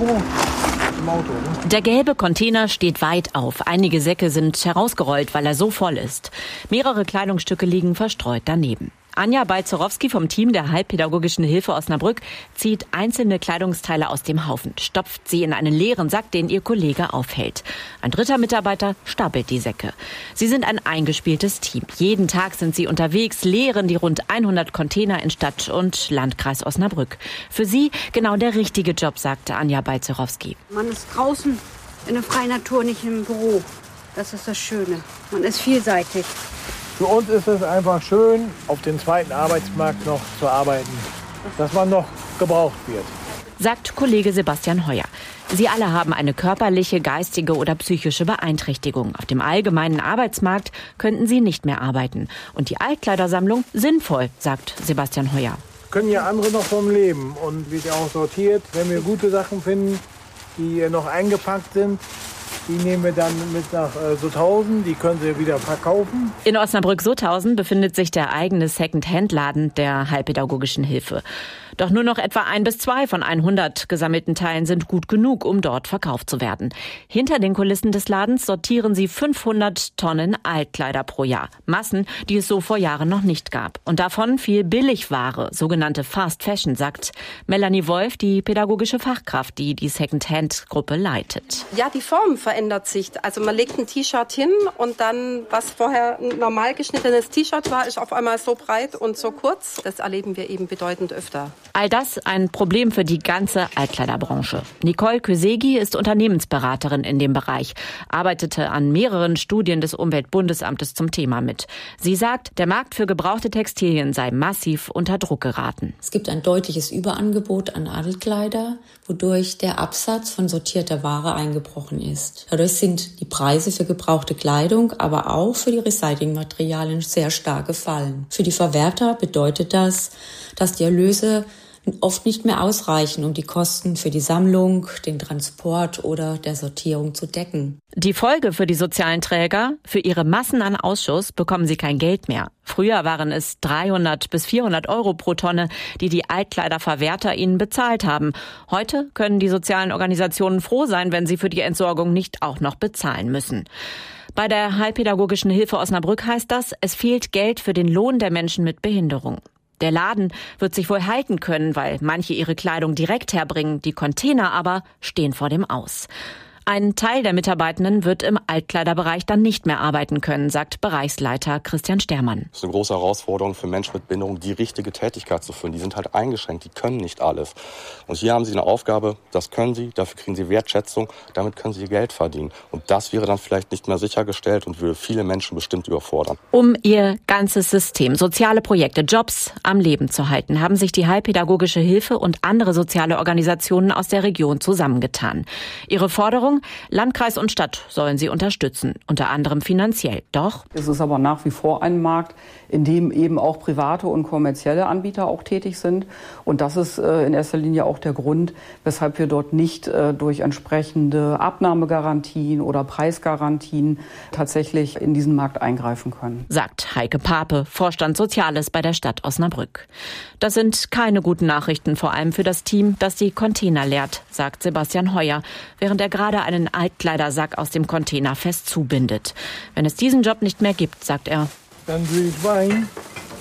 im Auto? Ne? Der gelbe Container steht weit auf. Einige Säcke sind herausgerollt, weil er so voll ist. Mehrere Kleidungsstücke liegen verstreut daneben. Anja Balzerowski vom Team der Heilpädagogischen Hilfe Osnabrück zieht einzelne Kleidungsteile aus dem Haufen, stopft sie in einen leeren Sack, den ihr Kollege aufhält. Ein dritter Mitarbeiter stapelt die Säcke. Sie sind ein eingespieltes Team. Jeden Tag sind sie unterwegs, leeren die rund 100 Container in Stadt und Landkreis Osnabrück. Für sie genau der richtige Job, sagte Anja Balzerowski. Man ist draußen in der freien Natur, nicht im Büro. Das ist das Schöne. Man ist vielseitig. Für uns ist es einfach schön, auf den zweiten Arbeitsmarkt noch zu arbeiten, dass man noch gebraucht wird. Sagt Kollege Sebastian Heuer. Sie alle haben eine körperliche, geistige oder psychische Beeinträchtigung. Auf dem allgemeinen Arbeitsmarkt könnten sie nicht mehr arbeiten. Und die Altkleidersammlung sinnvoll, sagt Sebastian Heuer. Können ja andere noch vom Leben und wird ja auch sortiert. Wenn wir gute Sachen finden, die noch eingepackt sind, die nehmen wir dann mit nach Sutthausen, die können Sie wieder verkaufen. In Osnabrück-Sutthausen befindet sich der eigene Second-Hand-Laden der Heilpädagogischen Hilfe. Doch nur noch etwa 1 bis 2 von 100 gesammelten Teilen sind gut genug, um dort verkauft zu werden. Hinter den Kulissen des Ladens sortieren sie 500 Tonnen Altkleider pro Jahr. Massen, die es so vor Jahren noch nicht gab. Und davon viel Billigware, sogenannte Fast Fashion, sagt Melanie Wolf, die pädagogische Fachkraft, die die Second-Hand-Gruppe leitet. Ja, die Form verändert sich. Also man legt ein T-Shirt hin und dann, was vorher ein normal geschnittenes T-Shirt war, ist auf einmal so breit und so kurz. Das erleben wir eben bedeutend öfter. All das ein Problem für die ganze Altkleiderbranche. Nicole Kösegi ist Unternehmensberaterin in dem Bereich, arbeitete an mehreren Studien des Umweltbundesamtes zum Thema mit. Sie sagt, der Markt für gebrauchte Textilien sei massiv unter Druck geraten. Es gibt ein deutliches Überangebot an Altkleider, wodurch der Absatz von sortierter Ware eingebrochen ist. Dadurch sind die Preise für gebrauchte Kleidung, aber auch für die Recyclingmaterialien sehr stark gefallen. Für die Verwerter bedeutet das, dass die Erlöse oft nicht mehr ausreichen, um die Kosten für die Sammlung, den Transport oder der Sortierung zu decken. Die Folge für die sozialen Träger: für ihre Massen an Ausschuss bekommen sie kein Geld mehr. Früher waren es 300 bis 400 Euro pro Tonne, die Altkleiderverwerter ihnen bezahlt haben. Heute können die sozialen Organisationen froh sein, wenn sie für die Entsorgung nicht auch noch bezahlen müssen. Bei der Heilpädagogischen Hilfe Osnabrück heißt das, es fehlt Geld für den Lohn der Menschen mit Behinderung. Der Laden wird sich wohl halten können, weil manche ihre Kleidung direkt herbringen, die Container aber stehen vor dem Aus. Ein Teil der Mitarbeitenden wird im Altkleiderbereich dann nicht mehr arbeiten können, sagt Bereichsleiter Christian Stermann. Das ist eine große Herausforderung für Menschen mit Behinderung, die richtige Tätigkeit zu führen. Die sind halt eingeschränkt, die können nicht alles. Und hier haben sie eine Aufgabe, das können sie, dafür kriegen sie Wertschätzung, damit können sie ihr Geld verdienen. Und das wäre dann vielleicht nicht mehr sichergestellt und würde viele Menschen bestimmt überfordern. Um ihr ganzes System, soziale Projekte, Jobs am Leben zu halten, haben sich die Heilpädagogische Hilfe und andere soziale Organisationen aus der Region zusammengetan. Ihre Forderung: Landkreis und Stadt sollen sie unterstützen, unter anderem finanziell. Doch es ist aber nach wie vor ein Markt, in dem eben auch private und kommerzielle Anbieter auch tätig sind. Und das ist in erster Linie auch der Grund, weshalb wir dort nicht durch entsprechende Abnahmegarantien oder Preisgarantien tatsächlich in diesen Markt eingreifen können. Sagt Heike Pape, Vorstand Soziales bei der Stadt Osnabrück. Das sind keine guten Nachrichten, vor allem für das Team, das die Container leert, sagt Sebastian Heuer, während er gerade einen Altkleidersack aus dem Container fest zubindet. Wenn es diesen Job nicht mehr gibt, sagt er, dann will ich Wein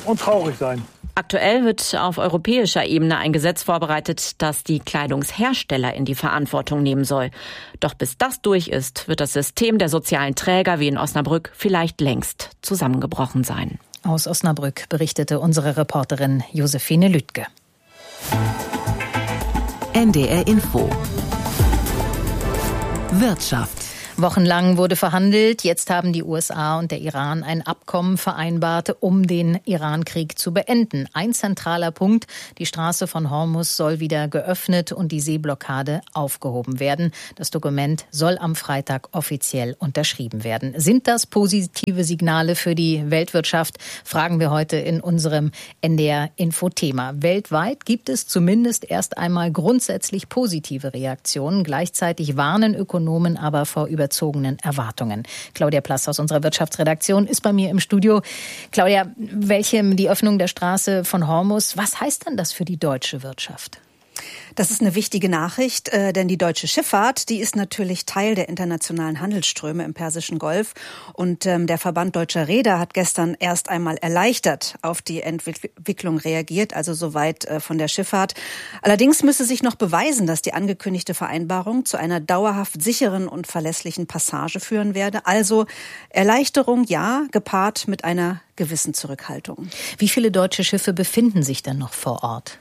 und traurig sein. Aktuell wird auf europäischer Ebene ein Gesetz vorbereitet, das die Kleidungshersteller in die Verantwortung nehmen soll. Doch bis das durch ist, wird das System der sozialen Träger wie in Osnabrück vielleicht längst zusammengebrochen sein. Aus Osnabrück berichtete unsere Reporterin Josephine Lüttke. NDR Info. Wirtschaft. Wochenlang wurde verhandelt. Jetzt haben die USA und der Iran ein Abkommen vereinbart, um den Iran-Krieg zu beenden. Ein zentraler Punkt: die Straße von Hormuz soll wieder geöffnet und die Seeblockade aufgehoben werden. Das Dokument soll am Freitag offiziell unterschrieben werden. Sind das positive Signale für die Weltwirtschaft? Fragen wir heute in unserem NDR-Info-Thema. Weltweit gibt es zumindest erst einmal grundsätzlich positive Reaktionen. Gleichzeitig warnen Ökonomen aber vor überzogenen Erwartungen. Claudia Plass aus unserer Wirtschaftsredaktion ist bei mir im Studio. Claudia, die Öffnung der Straße von Hormuz, was heißt denn das für die deutsche Wirtschaft? Das ist eine wichtige Nachricht, denn die deutsche Schifffahrt, die ist natürlich Teil der internationalen Handelsströme im Persischen Golf. Und der Verband Deutscher Reeder hat gestern erst einmal erleichtert auf die Entwicklung reagiert, also soweit von der Schifffahrt. Allerdings müsse sich noch beweisen, dass die angekündigte Vereinbarung zu einer dauerhaft sicheren und verlässlichen Passage führen werde. Also Erleichterung, ja, gepaart mit einer gewissen Zurückhaltung. Wie viele deutsche Schiffe befinden sich denn noch vor Ort?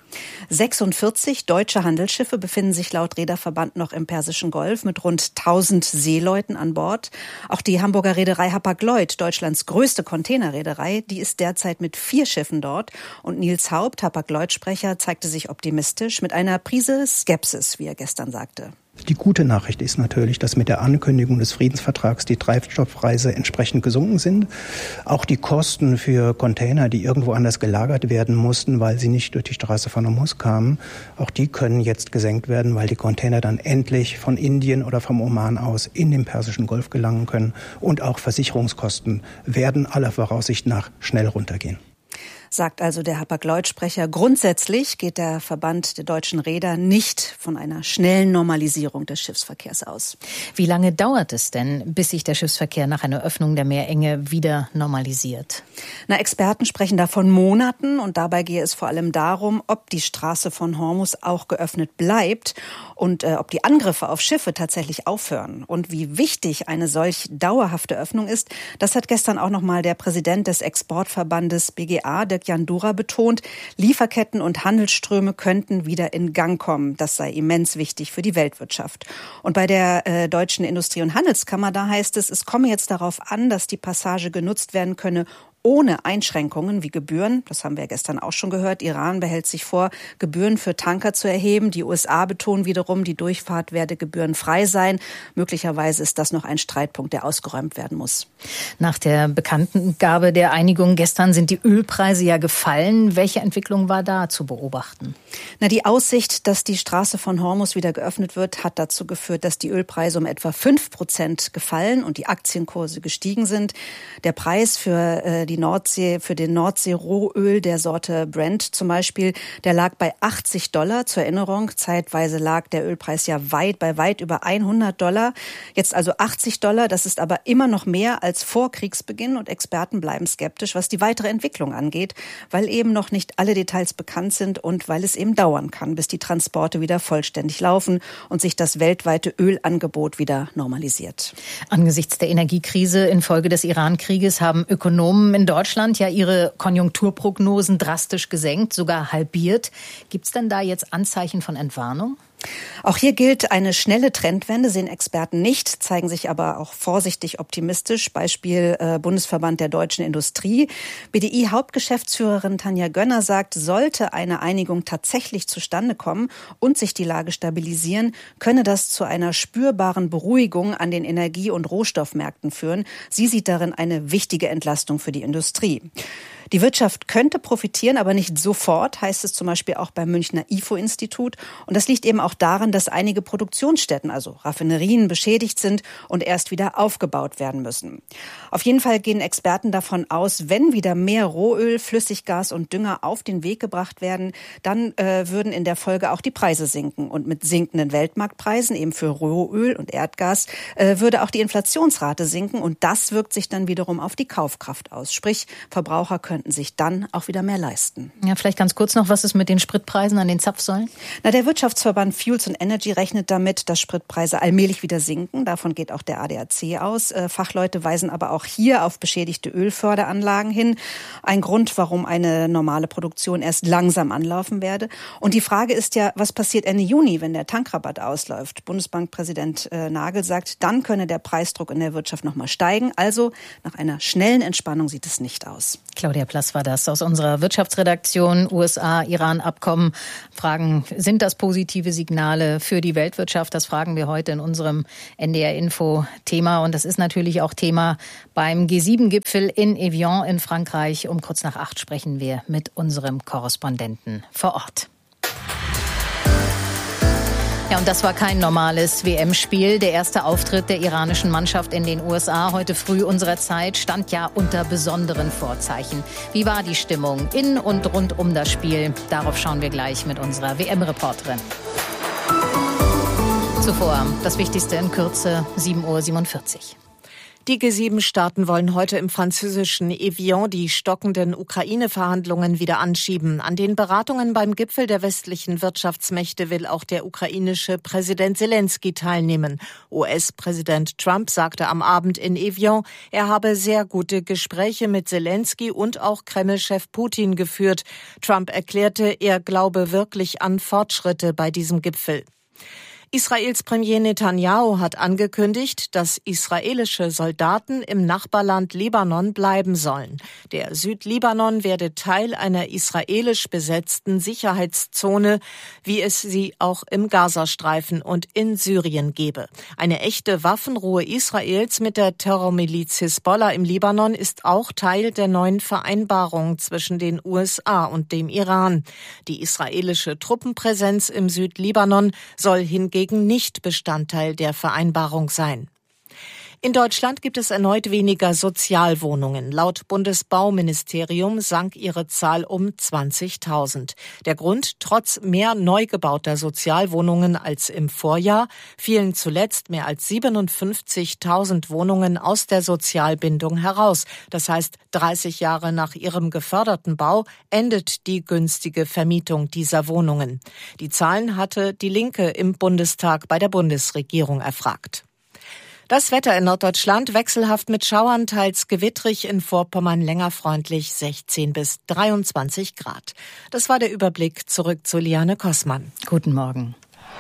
46 deutsche Handelsschiffe befinden sich laut Reederverband noch im Persischen Golf mit rund 1000 Seeleuten an Bord. Auch die Hamburger Reederei Hapag-Lloyd, Deutschlands größte Containerreederei, die ist derzeit mit 4 Schiffen dort. Und Nils Haupt, Hapag-Lloyd-Sprecher, zeigte sich optimistisch mit einer Prise Skepsis, wie er gestern sagte. Die gute Nachricht ist natürlich, dass mit der Ankündigung des Friedensvertrags die Treibstoffpreise entsprechend gesunken sind. Auch die Kosten für Container, die irgendwo anders gelagert werden mussten, weil sie nicht durch die Straße von Hormuz kamen, auch die können jetzt gesenkt werden, weil die Container dann endlich von Indien oder vom Oman aus in den Persischen Golf gelangen können. Und auch Versicherungskosten werden aller Voraussicht nach schnell runtergehen. Sagt also der Hapag-Lloyd-Sprecher. Grundsätzlich geht der Verband der deutschen Reeder nicht von einer schnellen Normalisierung des Schiffsverkehrs aus. Wie lange dauert es denn, bis sich der Schiffsverkehr nach einer Öffnung der Meerenge wieder normalisiert? Experten sprechen da von Monaten und dabei gehe es vor allem darum, ob die Straße von Hormuz auch geöffnet bleibt und ob die Angriffe auf Schiffe tatsächlich aufhören. Und wie wichtig eine solch dauerhafte Öffnung ist, das hat gestern auch noch mal der Präsident des Exportverbandes BGA, Dirk Jandura, betont. Lieferketten und Handelsströme könnten wieder in Gang kommen. Das sei immens wichtig für die Weltwirtschaft. Und bei der Deutschen Industrie- und Handelskammer, da heißt es komme jetzt darauf an, dass die Passage genutzt werden könne, ohne Einschränkungen wie Gebühren. Das haben wir gestern auch schon gehört. Iran behält sich vor, Gebühren für Tanker zu erheben. Die USA betonen wiederum, die Durchfahrt werde gebührenfrei sein. Möglicherweise ist das noch ein Streitpunkt, der ausgeräumt werden muss. Nach der Bekanntgabe der Einigung gestern sind die Ölpreise ja gefallen. Welche Entwicklung war da zu beobachten? Die Aussicht, dass die Straße von Hormuz wieder geöffnet wird, hat dazu geführt, dass die Ölpreise um etwa 5% gefallen und die Aktienkurse gestiegen sind. Der Preis für den Nordsee-Rohöl der Sorte Brent zum Beispiel, der lag bei $80. Zur Erinnerung, zeitweise lag der Ölpreis ja bei weit über $100. Jetzt also $80, das ist aber immer noch mehr als vor Kriegsbeginn und Experten bleiben skeptisch, was die weitere Entwicklung angeht, weil eben noch nicht alle Details bekannt sind und weil es eben dauern kann, bis die Transporte wieder vollständig laufen und sich das weltweite Ölangebot wieder normalisiert. Angesichts der Energiekrise infolge des Iran-Krieges haben Ökonomen in Deutschland ja ihre Konjunkturprognosen drastisch gesenkt, sogar halbiert. Gibt es denn da jetzt Anzeichen von Entwarnung? Auch hier gilt eine schnelle Trendwende, sehen Experten nicht, zeigen sich aber auch vorsichtig optimistisch. Beispiel Bundesverband der deutschen Industrie. BDI-Hauptgeschäftsführerin Tanja Gönner sagt, sollte eine Einigung tatsächlich zustande kommen und sich die Lage stabilisieren, könne das zu einer spürbaren Beruhigung an den Energie- und Rohstoffmärkten führen. Sie sieht darin eine wichtige Entlastung für die Industrie. Die Wirtschaft könnte profitieren, aber nicht sofort, heißt es zum Beispiel auch beim Münchner IFO-Institut. Und das liegt eben auch daran, dass einige Produktionsstätten, also Raffinerien, beschädigt sind und erst wieder aufgebaut werden müssen. Auf jeden Fall gehen Experten davon aus, wenn wieder mehr Rohöl, Flüssiggas und Dünger auf den Weg gebracht werden, dann würden in der Folge auch die Preise sinken. Und mit sinkenden Weltmarktpreisen, eben für Rohöl und Erdgas, würde auch die Inflationsrate sinken. Und das wirkt sich dann wiederum auf die Kaufkraft aus. Sprich, Verbraucher können könnten sich dann auch wieder mehr leisten. Ja, vielleicht ganz kurz noch, was ist mit den Spritpreisen an den Zapfsäulen? Der Wirtschaftsverband Fuels and Energy rechnet damit, dass Spritpreise allmählich wieder sinken. Davon geht auch der ADAC aus. Fachleute weisen aber auch hier auf beschädigte Ölförderanlagen hin. Ein Grund, warum eine normale Produktion erst langsam anlaufen werde. Und die Frage ist ja, was passiert Ende Juni, wenn der Tankrabatt ausläuft? Bundesbankpräsident Nagel sagt, dann könne der Preisdruck in der Wirtschaft nochmal steigen. Also nach einer schnellen Entspannung sieht es nicht aus. Claudia Plass war das aus unserer Wirtschaftsredaktion. USA-Iran-Abkommen. Fragen, sind das positive Signale für die Weltwirtschaft? Das fragen wir heute in unserem NDR-Info-Thema. Und das ist natürlich auch Thema beim G7-Gipfel in Evian in Frankreich. Um kurz nach 8 sprechen wir mit unserem Korrespondenten vor Ort. Ja, und das war kein normales WM-Spiel. Der erste Auftritt der iranischen Mannschaft in den USA heute früh unserer Zeit stand ja unter besonderen Vorzeichen. Wie war die Stimmung in und rund um das Spiel? Darauf schauen wir gleich mit unserer WM-Reporterin. Zuvor das Wichtigste in Kürze, 7:47 Uhr. Die G7-Staaten wollen heute im französischen Evian die stockenden Ukraine-Verhandlungen wieder anschieben. An den Beratungen beim Gipfel der westlichen Wirtschaftsmächte will auch der ukrainische Präsident Zelensky teilnehmen. US-Präsident Trump sagte am Abend in Evian, er habe sehr gute Gespräche mit Zelensky und auch Kreml-Chef Putin geführt. Trump erklärte, er glaube wirklich an Fortschritte bei diesem Gipfel. Israels Premier Netanyahu hat angekündigt, dass israelische Soldaten im Nachbarland Libanon bleiben sollen. Der Südlibanon werde Teil einer israelisch besetzten Sicherheitszone, wie es sie auch im Gazastreifen und in Syrien gebe. Eine echte Waffenruhe Israels mit der Terrormiliz Hisbollah im Libanon ist auch Teil der neuen Vereinbarung zwischen den USA und dem Iran. Die israelische Truppenpräsenz im Südlibanon soll hingegen nicht Bestandteil der Vereinbarung sein. In Deutschland gibt es erneut weniger Sozialwohnungen. Laut Bundesbauministerium sank ihre Zahl um 20.000. Der Grund, trotz mehr neu gebauter Sozialwohnungen als im Vorjahr, fielen zuletzt mehr als 57.000 Wohnungen aus der Sozialbindung heraus. Das heißt, 30 Jahre nach ihrem geförderten Bau endet die günstige Vermietung dieser Wohnungen. Die Zahlen hatte die Linke im Bundestag bei der Bundesregierung erfragt. Das Wetter in Norddeutschland wechselhaft mit Schauern, teils gewittrig, in Vorpommern länger freundlich 16 bis 23 Grad. Das war der Überblick. Zurück zu Liane Kossmann. Guten Morgen.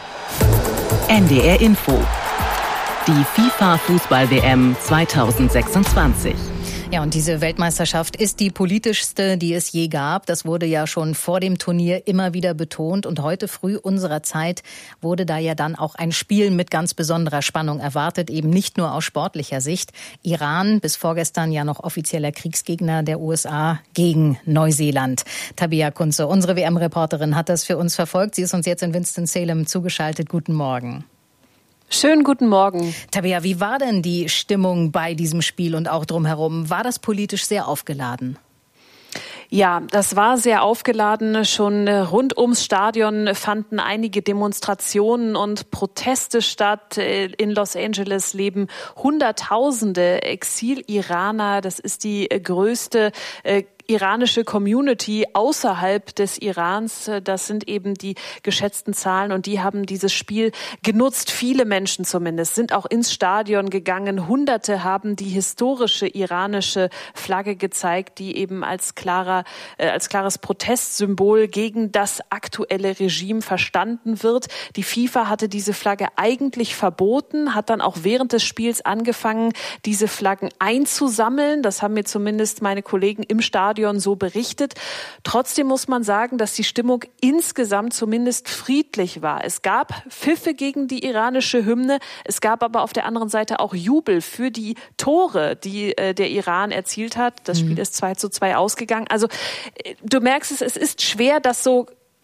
NDR Info. Die FIFA-Fußball-WM 2026. Ja, und diese Weltmeisterschaft ist die politischste, die es je gab. Das wurde ja schon vor dem Turnier immer wieder betont. Und heute früh unserer Zeit wurde da ja dann auch ein Spiel mit ganz besonderer Spannung erwartet, eben nicht nur aus sportlicher Sicht. Iran, bis vorgestern ja noch offizieller Kriegsgegner der USA gegen Neuseeland. Tabea Kunze, unsere WM-Reporterin, hat das für uns verfolgt. Sie ist uns jetzt in Winston-Salem zugeschaltet. Guten Morgen. Schönen guten Morgen. Tabea, wie war denn die Stimmung bei diesem Spiel und auch drumherum? War das politisch sehr aufgeladen? Ja, das war sehr aufgeladen. Schon rund ums Stadion fanden einige Demonstrationen und Proteste statt. In Los Angeles leben Hunderttausende Exil-Iraner. Das ist die größte iranische Community außerhalb des Irans. Das sind eben die geschätzten Zahlen und die haben dieses Spiel genutzt. Viele Menschen zumindest sind auch ins Stadion gegangen. Hunderte haben die historische iranische Flagge gezeigt, die eben als klares Protestsymbol gegen das aktuelle Regime verstanden wird. Die FIFA hatte diese Flagge eigentlich verboten, hat dann auch während des Spiels angefangen, diese Flaggen einzusammeln. Das haben mir zumindest meine Kollegen im Stadion so berichtet. Trotzdem muss man sagen, dass die Stimmung insgesamt zumindest friedlich war. Es gab Pfiffe gegen die iranische Hymne. Es gab aber auf der anderen Seite auch Jubel für die Tore, die der Iran erzielt hat. Das Spiel ist 2:2 ausgegangen. Also du merkst es ist schwer, das so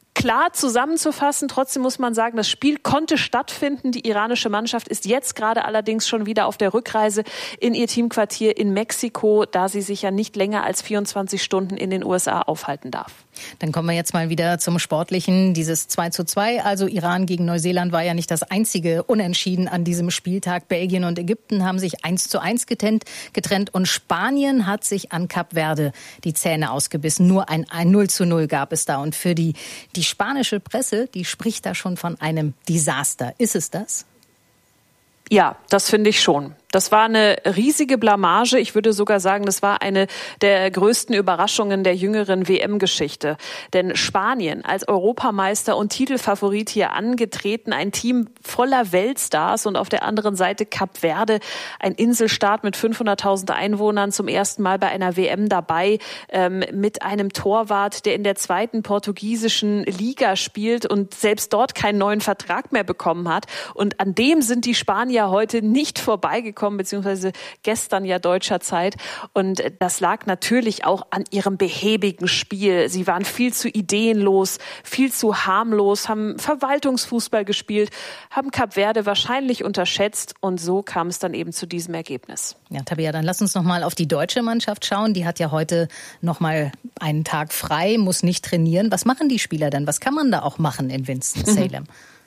klar zusammenzufassen. Trotzdem muss man sagen, das Spiel konnte stattfinden. Die iranische Mannschaft ist jetzt gerade allerdings schon wieder auf der Rückreise in ihr Teamquartier in Mexiko, da sie sich ja nicht länger als 24 Stunden in den USA aufhalten darf. Dann kommen wir jetzt mal wieder zum Sportlichen. Dieses 2:2, also Iran gegen Neuseeland, war ja nicht das einzige Unentschieden an diesem Spieltag. Belgien und Ägypten haben sich 1:1 getrennt und Spanien hat sich an Kap Verde die Zähne ausgebissen. Nur ein 0:0 gab es da. Und für die spanische Presse, die spricht da schon von einem Desaster. Ist es das? Ja, das finde ich schon. Das war eine riesige Blamage. Ich würde sogar sagen, das war eine der größten Überraschungen der jüngeren WM-Geschichte. Denn Spanien als Europameister und Titelfavorit hier angetreten, ein Team voller Weltstars und auf der anderen Seite Kap Verde, ein Inselstaat mit 500.000 Einwohnern, zum ersten Mal bei einer WM dabei, mit einem Torwart, der in der zweiten portugiesischen Liga spielt und selbst dort keinen neuen Vertrag mehr bekommen hat. Und an dem sind die Spanier heute nicht vorbeigekommen, beziehungsweise gestern ja deutscher Zeit. Und das lag natürlich auch an ihrem behäbigen Spiel. Sie waren viel zu ideenlos, viel zu harmlos, haben Verwaltungsfußball gespielt, haben Kap Verde wahrscheinlich unterschätzt und so kam es dann eben zu diesem Ergebnis. Ja, Tabea, dann lass uns noch mal auf die deutsche Mannschaft schauen. Die hat ja heute noch mal einen Tag frei, muss nicht trainieren. Was machen die Spieler denn? Was kann man da auch machen in Winston-Salem?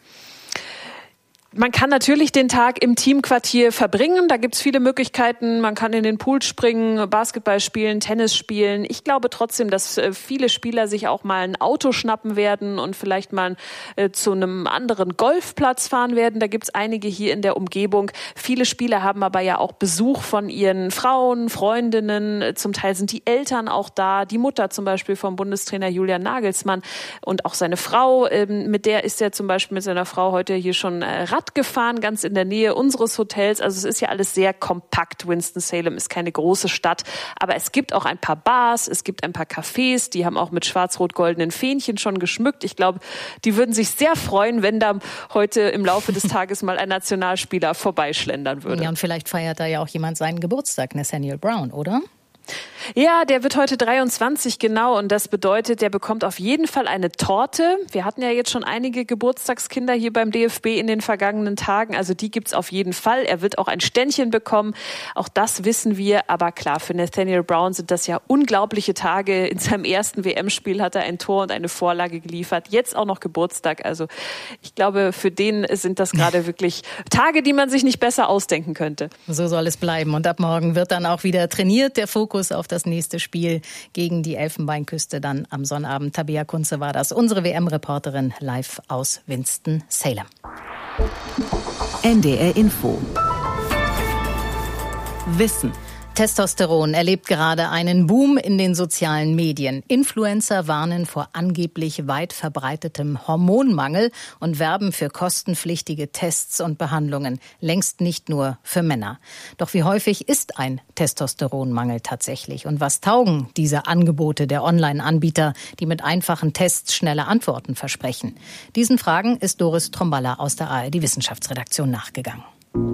Man kann natürlich den Tag im Teamquartier verbringen. Da gibt's viele Möglichkeiten. Man kann in den Pool springen, Basketball spielen, Tennis spielen. Ich glaube trotzdem, dass viele Spieler sich auch mal ein Auto schnappen werden und vielleicht mal zu einem anderen Golfplatz fahren werden. Da gibt's einige hier in der Umgebung. Viele Spieler haben aber ja auch Besuch von ihren Frauen, Freundinnen. Zum Teil sind die Eltern auch da. Die Mutter zum Beispiel vom Bundestrainer Julian Nagelsmann und auch seine Frau. Mit der ist er zum Beispiel mit seiner Frau heute hier schon Rad gefahren, ganz in der Nähe unseres Hotels. Also es ist ja alles sehr kompakt. Winston-Salem ist keine große Stadt, aber es gibt auch ein paar Bars, es gibt ein paar Cafés, die haben auch mit schwarz-rot-goldenen Fähnchen schon geschmückt. Ich glaube, die würden sich sehr freuen, wenn da heute im Laufe des Tages mal ein Nationalspieler vorbeischlendern würde. Ja, und vielleicht feiert da ja auch jemand seinen Geburtstag, Nathaniel Brown, oder? Ja, der wird heute 23, genau. Und das bedeutet, der bekommt auf jeden Fall eine Torte. Wir hatten ja jetzt schon einige Geburtstagskinder hier beim DFB in den vergangenen Tagen. Also die gibt's auf jeden Fall. Er wird auch ein Ständchen bekommen. Auch das wissen wir. Aber klar, für Nathaniel Brown sind das ja unglaubliche Tage. In seinem ersten WM-Spiel hat er ein Tor und eine Vorlage geliefert. Jetzt auch noch Geburtstag. Also ich glaube, für den sind das gerade wirklich Tage, die man sich nicht besser ausdenken könnte. So soll es bleiben. Und ab morgen wird dann auch wieder trainiert. Der Fokus auf das nächste Spiel gegen die Elfenbeinküste dann am Sonnabend. Tabea Kunze war das, unsere WM-Reporterin live aus Winston-Salem. NDR Info. Wissen. Testosteron erlebt gerade einen Boom in den sozialen Medien. Influencer warnen vor angeblich weit verbreitetem Hormonmangel und werben für kostenpflichtige Tests und Behandlungen, längst nicht nur für Männer. Doch wie häufig ist ein Testosteronmangel tatsächlich? Und was taugen diese Angebote der Online-Anbieter, die mit einfachen Tests schnelle Antworten versprechen? Diesen Fragen ist Doris Tromballa aus der ARD-Wissenschaftsredaktion nachgegangen.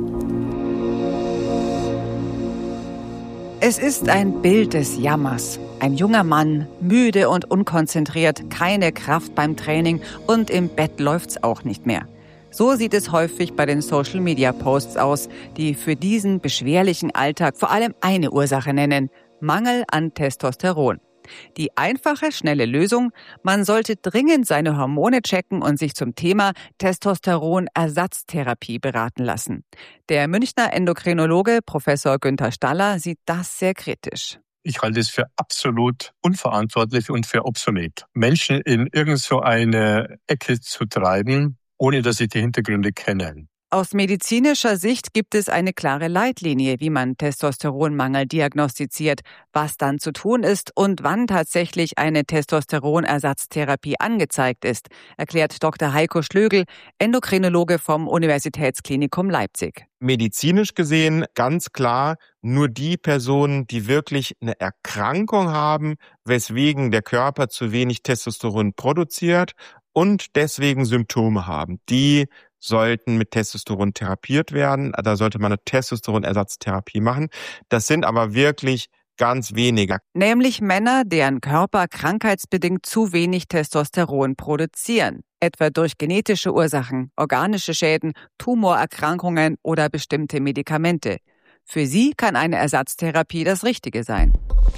Es ist ein Bild des Jammers. Ein junger Mann, müde und unkonzentriert, keine Kraft beim Training und im Bett läuft's auch nicht mehr. So sieht es häufig bei den Social-Media-Posts aus, die für diesen beschwerlichen Alltag vor allem eine Ursache nennen: Mangel an Testosteron. Die einfache, schnelle Lösung: Man sollte dringend seine Hormone checken und sich zum Thema Testosteronersatztherapie beraten lassen. Der Münchner Endokrinologe Professor Günther Staller sieht das sehr kritisch. Ich halte es für absolut unverantwortlich und für obsolet, Menschen in irgend so eine Ecke zu treiben, ohne dass sie die Hintergründe kennen. Aus medizinischer Sicht gibt es eine klare Leitlinie, wie man Testosteronmangel diagnostiziert, was dann zu tun ist und wann tatsächlich eine Testosteronersatztherapie angezeigt ist, erklärt Dr. Heiko Schlögl, Endokrinologe vom Universitätsklinikum Leipzig. Medizinisch gesehen ganz klar nur die Personen, die wirklich eine Erkrankung haben, weswegen der Körper zu wenig Testosteron produziert und deswegen Symptome haben, die sollten mit Testosteron therapiert werden. Da sollte man eine Testosteronersatztherapie machen. Das sind aber wirklich ganz wenige. Nämlich Männer, deren Körper krankheitsbedingt zu wenig Testosteron produzieren. Etwa durch genetische Ursachen, organische Schäden, Tumorerkrankungen oder bestimmte Medikamente. Für sie kann eine Ersatztherapie das Richtige sein.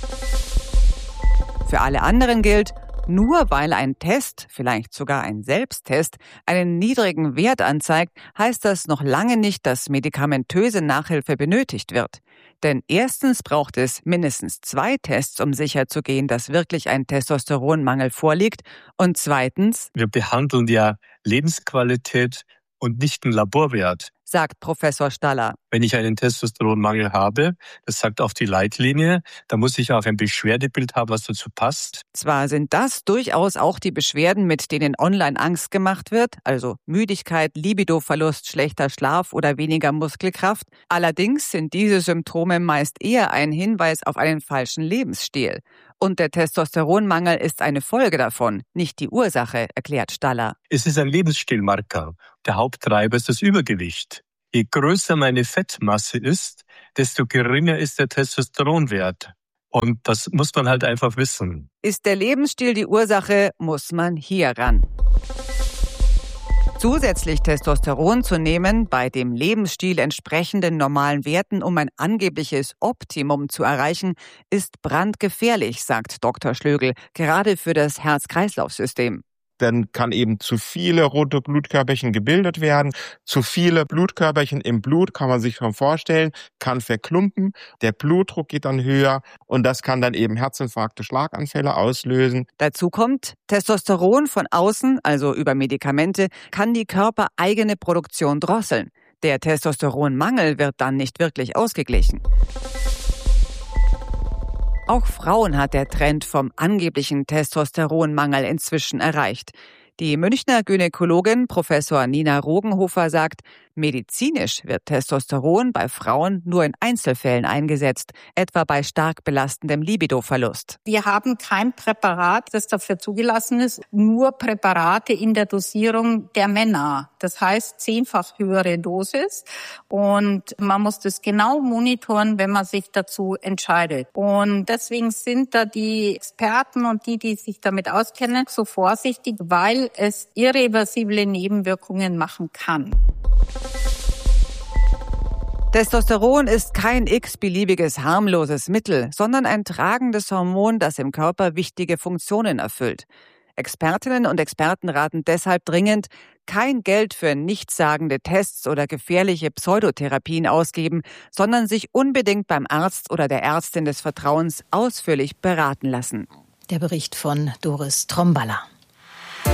Für alle anderen gilt, nur weil ein Test, vielleicht sogar ein Selbsttest, einen niedrigen Wert anzeigt, heißt das noch lange nicht, dass medikamentöse Nachhilfe benötigt wird. Denn erstens braucht es mindestens 2 Tests, um sicherzugehen, dass wirklich ein Testosteronmangel vorliegt. Und zweitens: Wir behandeln ja Lebensqualität und nicht einen Laborwert, sagt Professor Staller. Wenn ich einen Testosteronmangel habe, das sagt auch die Leitlinie, dann muss ich auch ein Beschwerdebild haben, was dazu passt. Zwar sind das durchaus auch die Beschwerden, mit denen online Angst gemacht wird, also Müdigkeit, Libidoverlust, schlechter Schlaf oder weniger Muskelkraft. Allerdings sind diese Symptome meist eher ein Hinweis auf einen falschen Lebensstil. Und der Testosteronmangel ist eine Folge davon, nicht die Ursache, erklärt Staller. Es ist ein Lebensstilmarker. Der Haupttreiber ist das Übergewicht. Je größer meine Fettmasse ist, desto geringer ist der Testosteronwert. Und das muss man halt einfach wissen. Ist der Lebensstil die Ursache, muss man hier ran. Zusätzlich Testosteron zu nehmen, bei dem Lebensstil entsprechenden normalen Werten, um ein angebliches Optimum zu erreichen, ist brandgefährlich, sagt Dr. Schlögl, gerade für das Herz-Kreislauf-System. Dann kann eben zu viele rote Blutkörperchen gebildet werden. Zu viele Blutkörperchen im Blut, kann man sich schon vorstellen, kann verklumpen. Der Blutdruck geht dann höher und das kann dann eben Herzinfarkte, Schlaganfälle auslösen. Dazu kommt, Testosteron von außen, also über Medikamente, kann die körpereigene Produktion drosseln. Der Testosteronmangel wird dann nicht wirklich ausgeglichen. Auch Frauen hat der Trend vom angeblichen Testosteronmangel inzwischen erreicht. Die Münchner Gynäkologin Professor Nina Rogenhofer sagt, medizinisch wird Testosteron bei Frauen nur in Einzelfällen eingesetzt, etwa bei stark belastendem Libidoverlust. Wir haben kein Präparat, das dafür zugelassen ist, nur Präparate in der Dosierung der Männer. Das heißt 10-fach höhere Dosis und man muss das genau monitoren, wenn man sich dazu entscheidet. Und deswegen sind da die Experten und die sich damit auskennen, so vorsichtig, weil es irreversible Nebenwirkungen machen kann. Testosteron ist kein x-beliebiges harmloses Mittel, sondern ein tragendes Hormon, das im Körper wichtige Funktionen erfüllt. Expertinnen und Experten raten deshalb dringend, kein Geld für nichtssagende Tests oder gefährliche Pseudotherapien ausgeben, sondern sich unbedingt beim Arzt oder der Ärztin des Vertrauens ausführlich beraten lassen. Der Bericht von Doris Tromballer.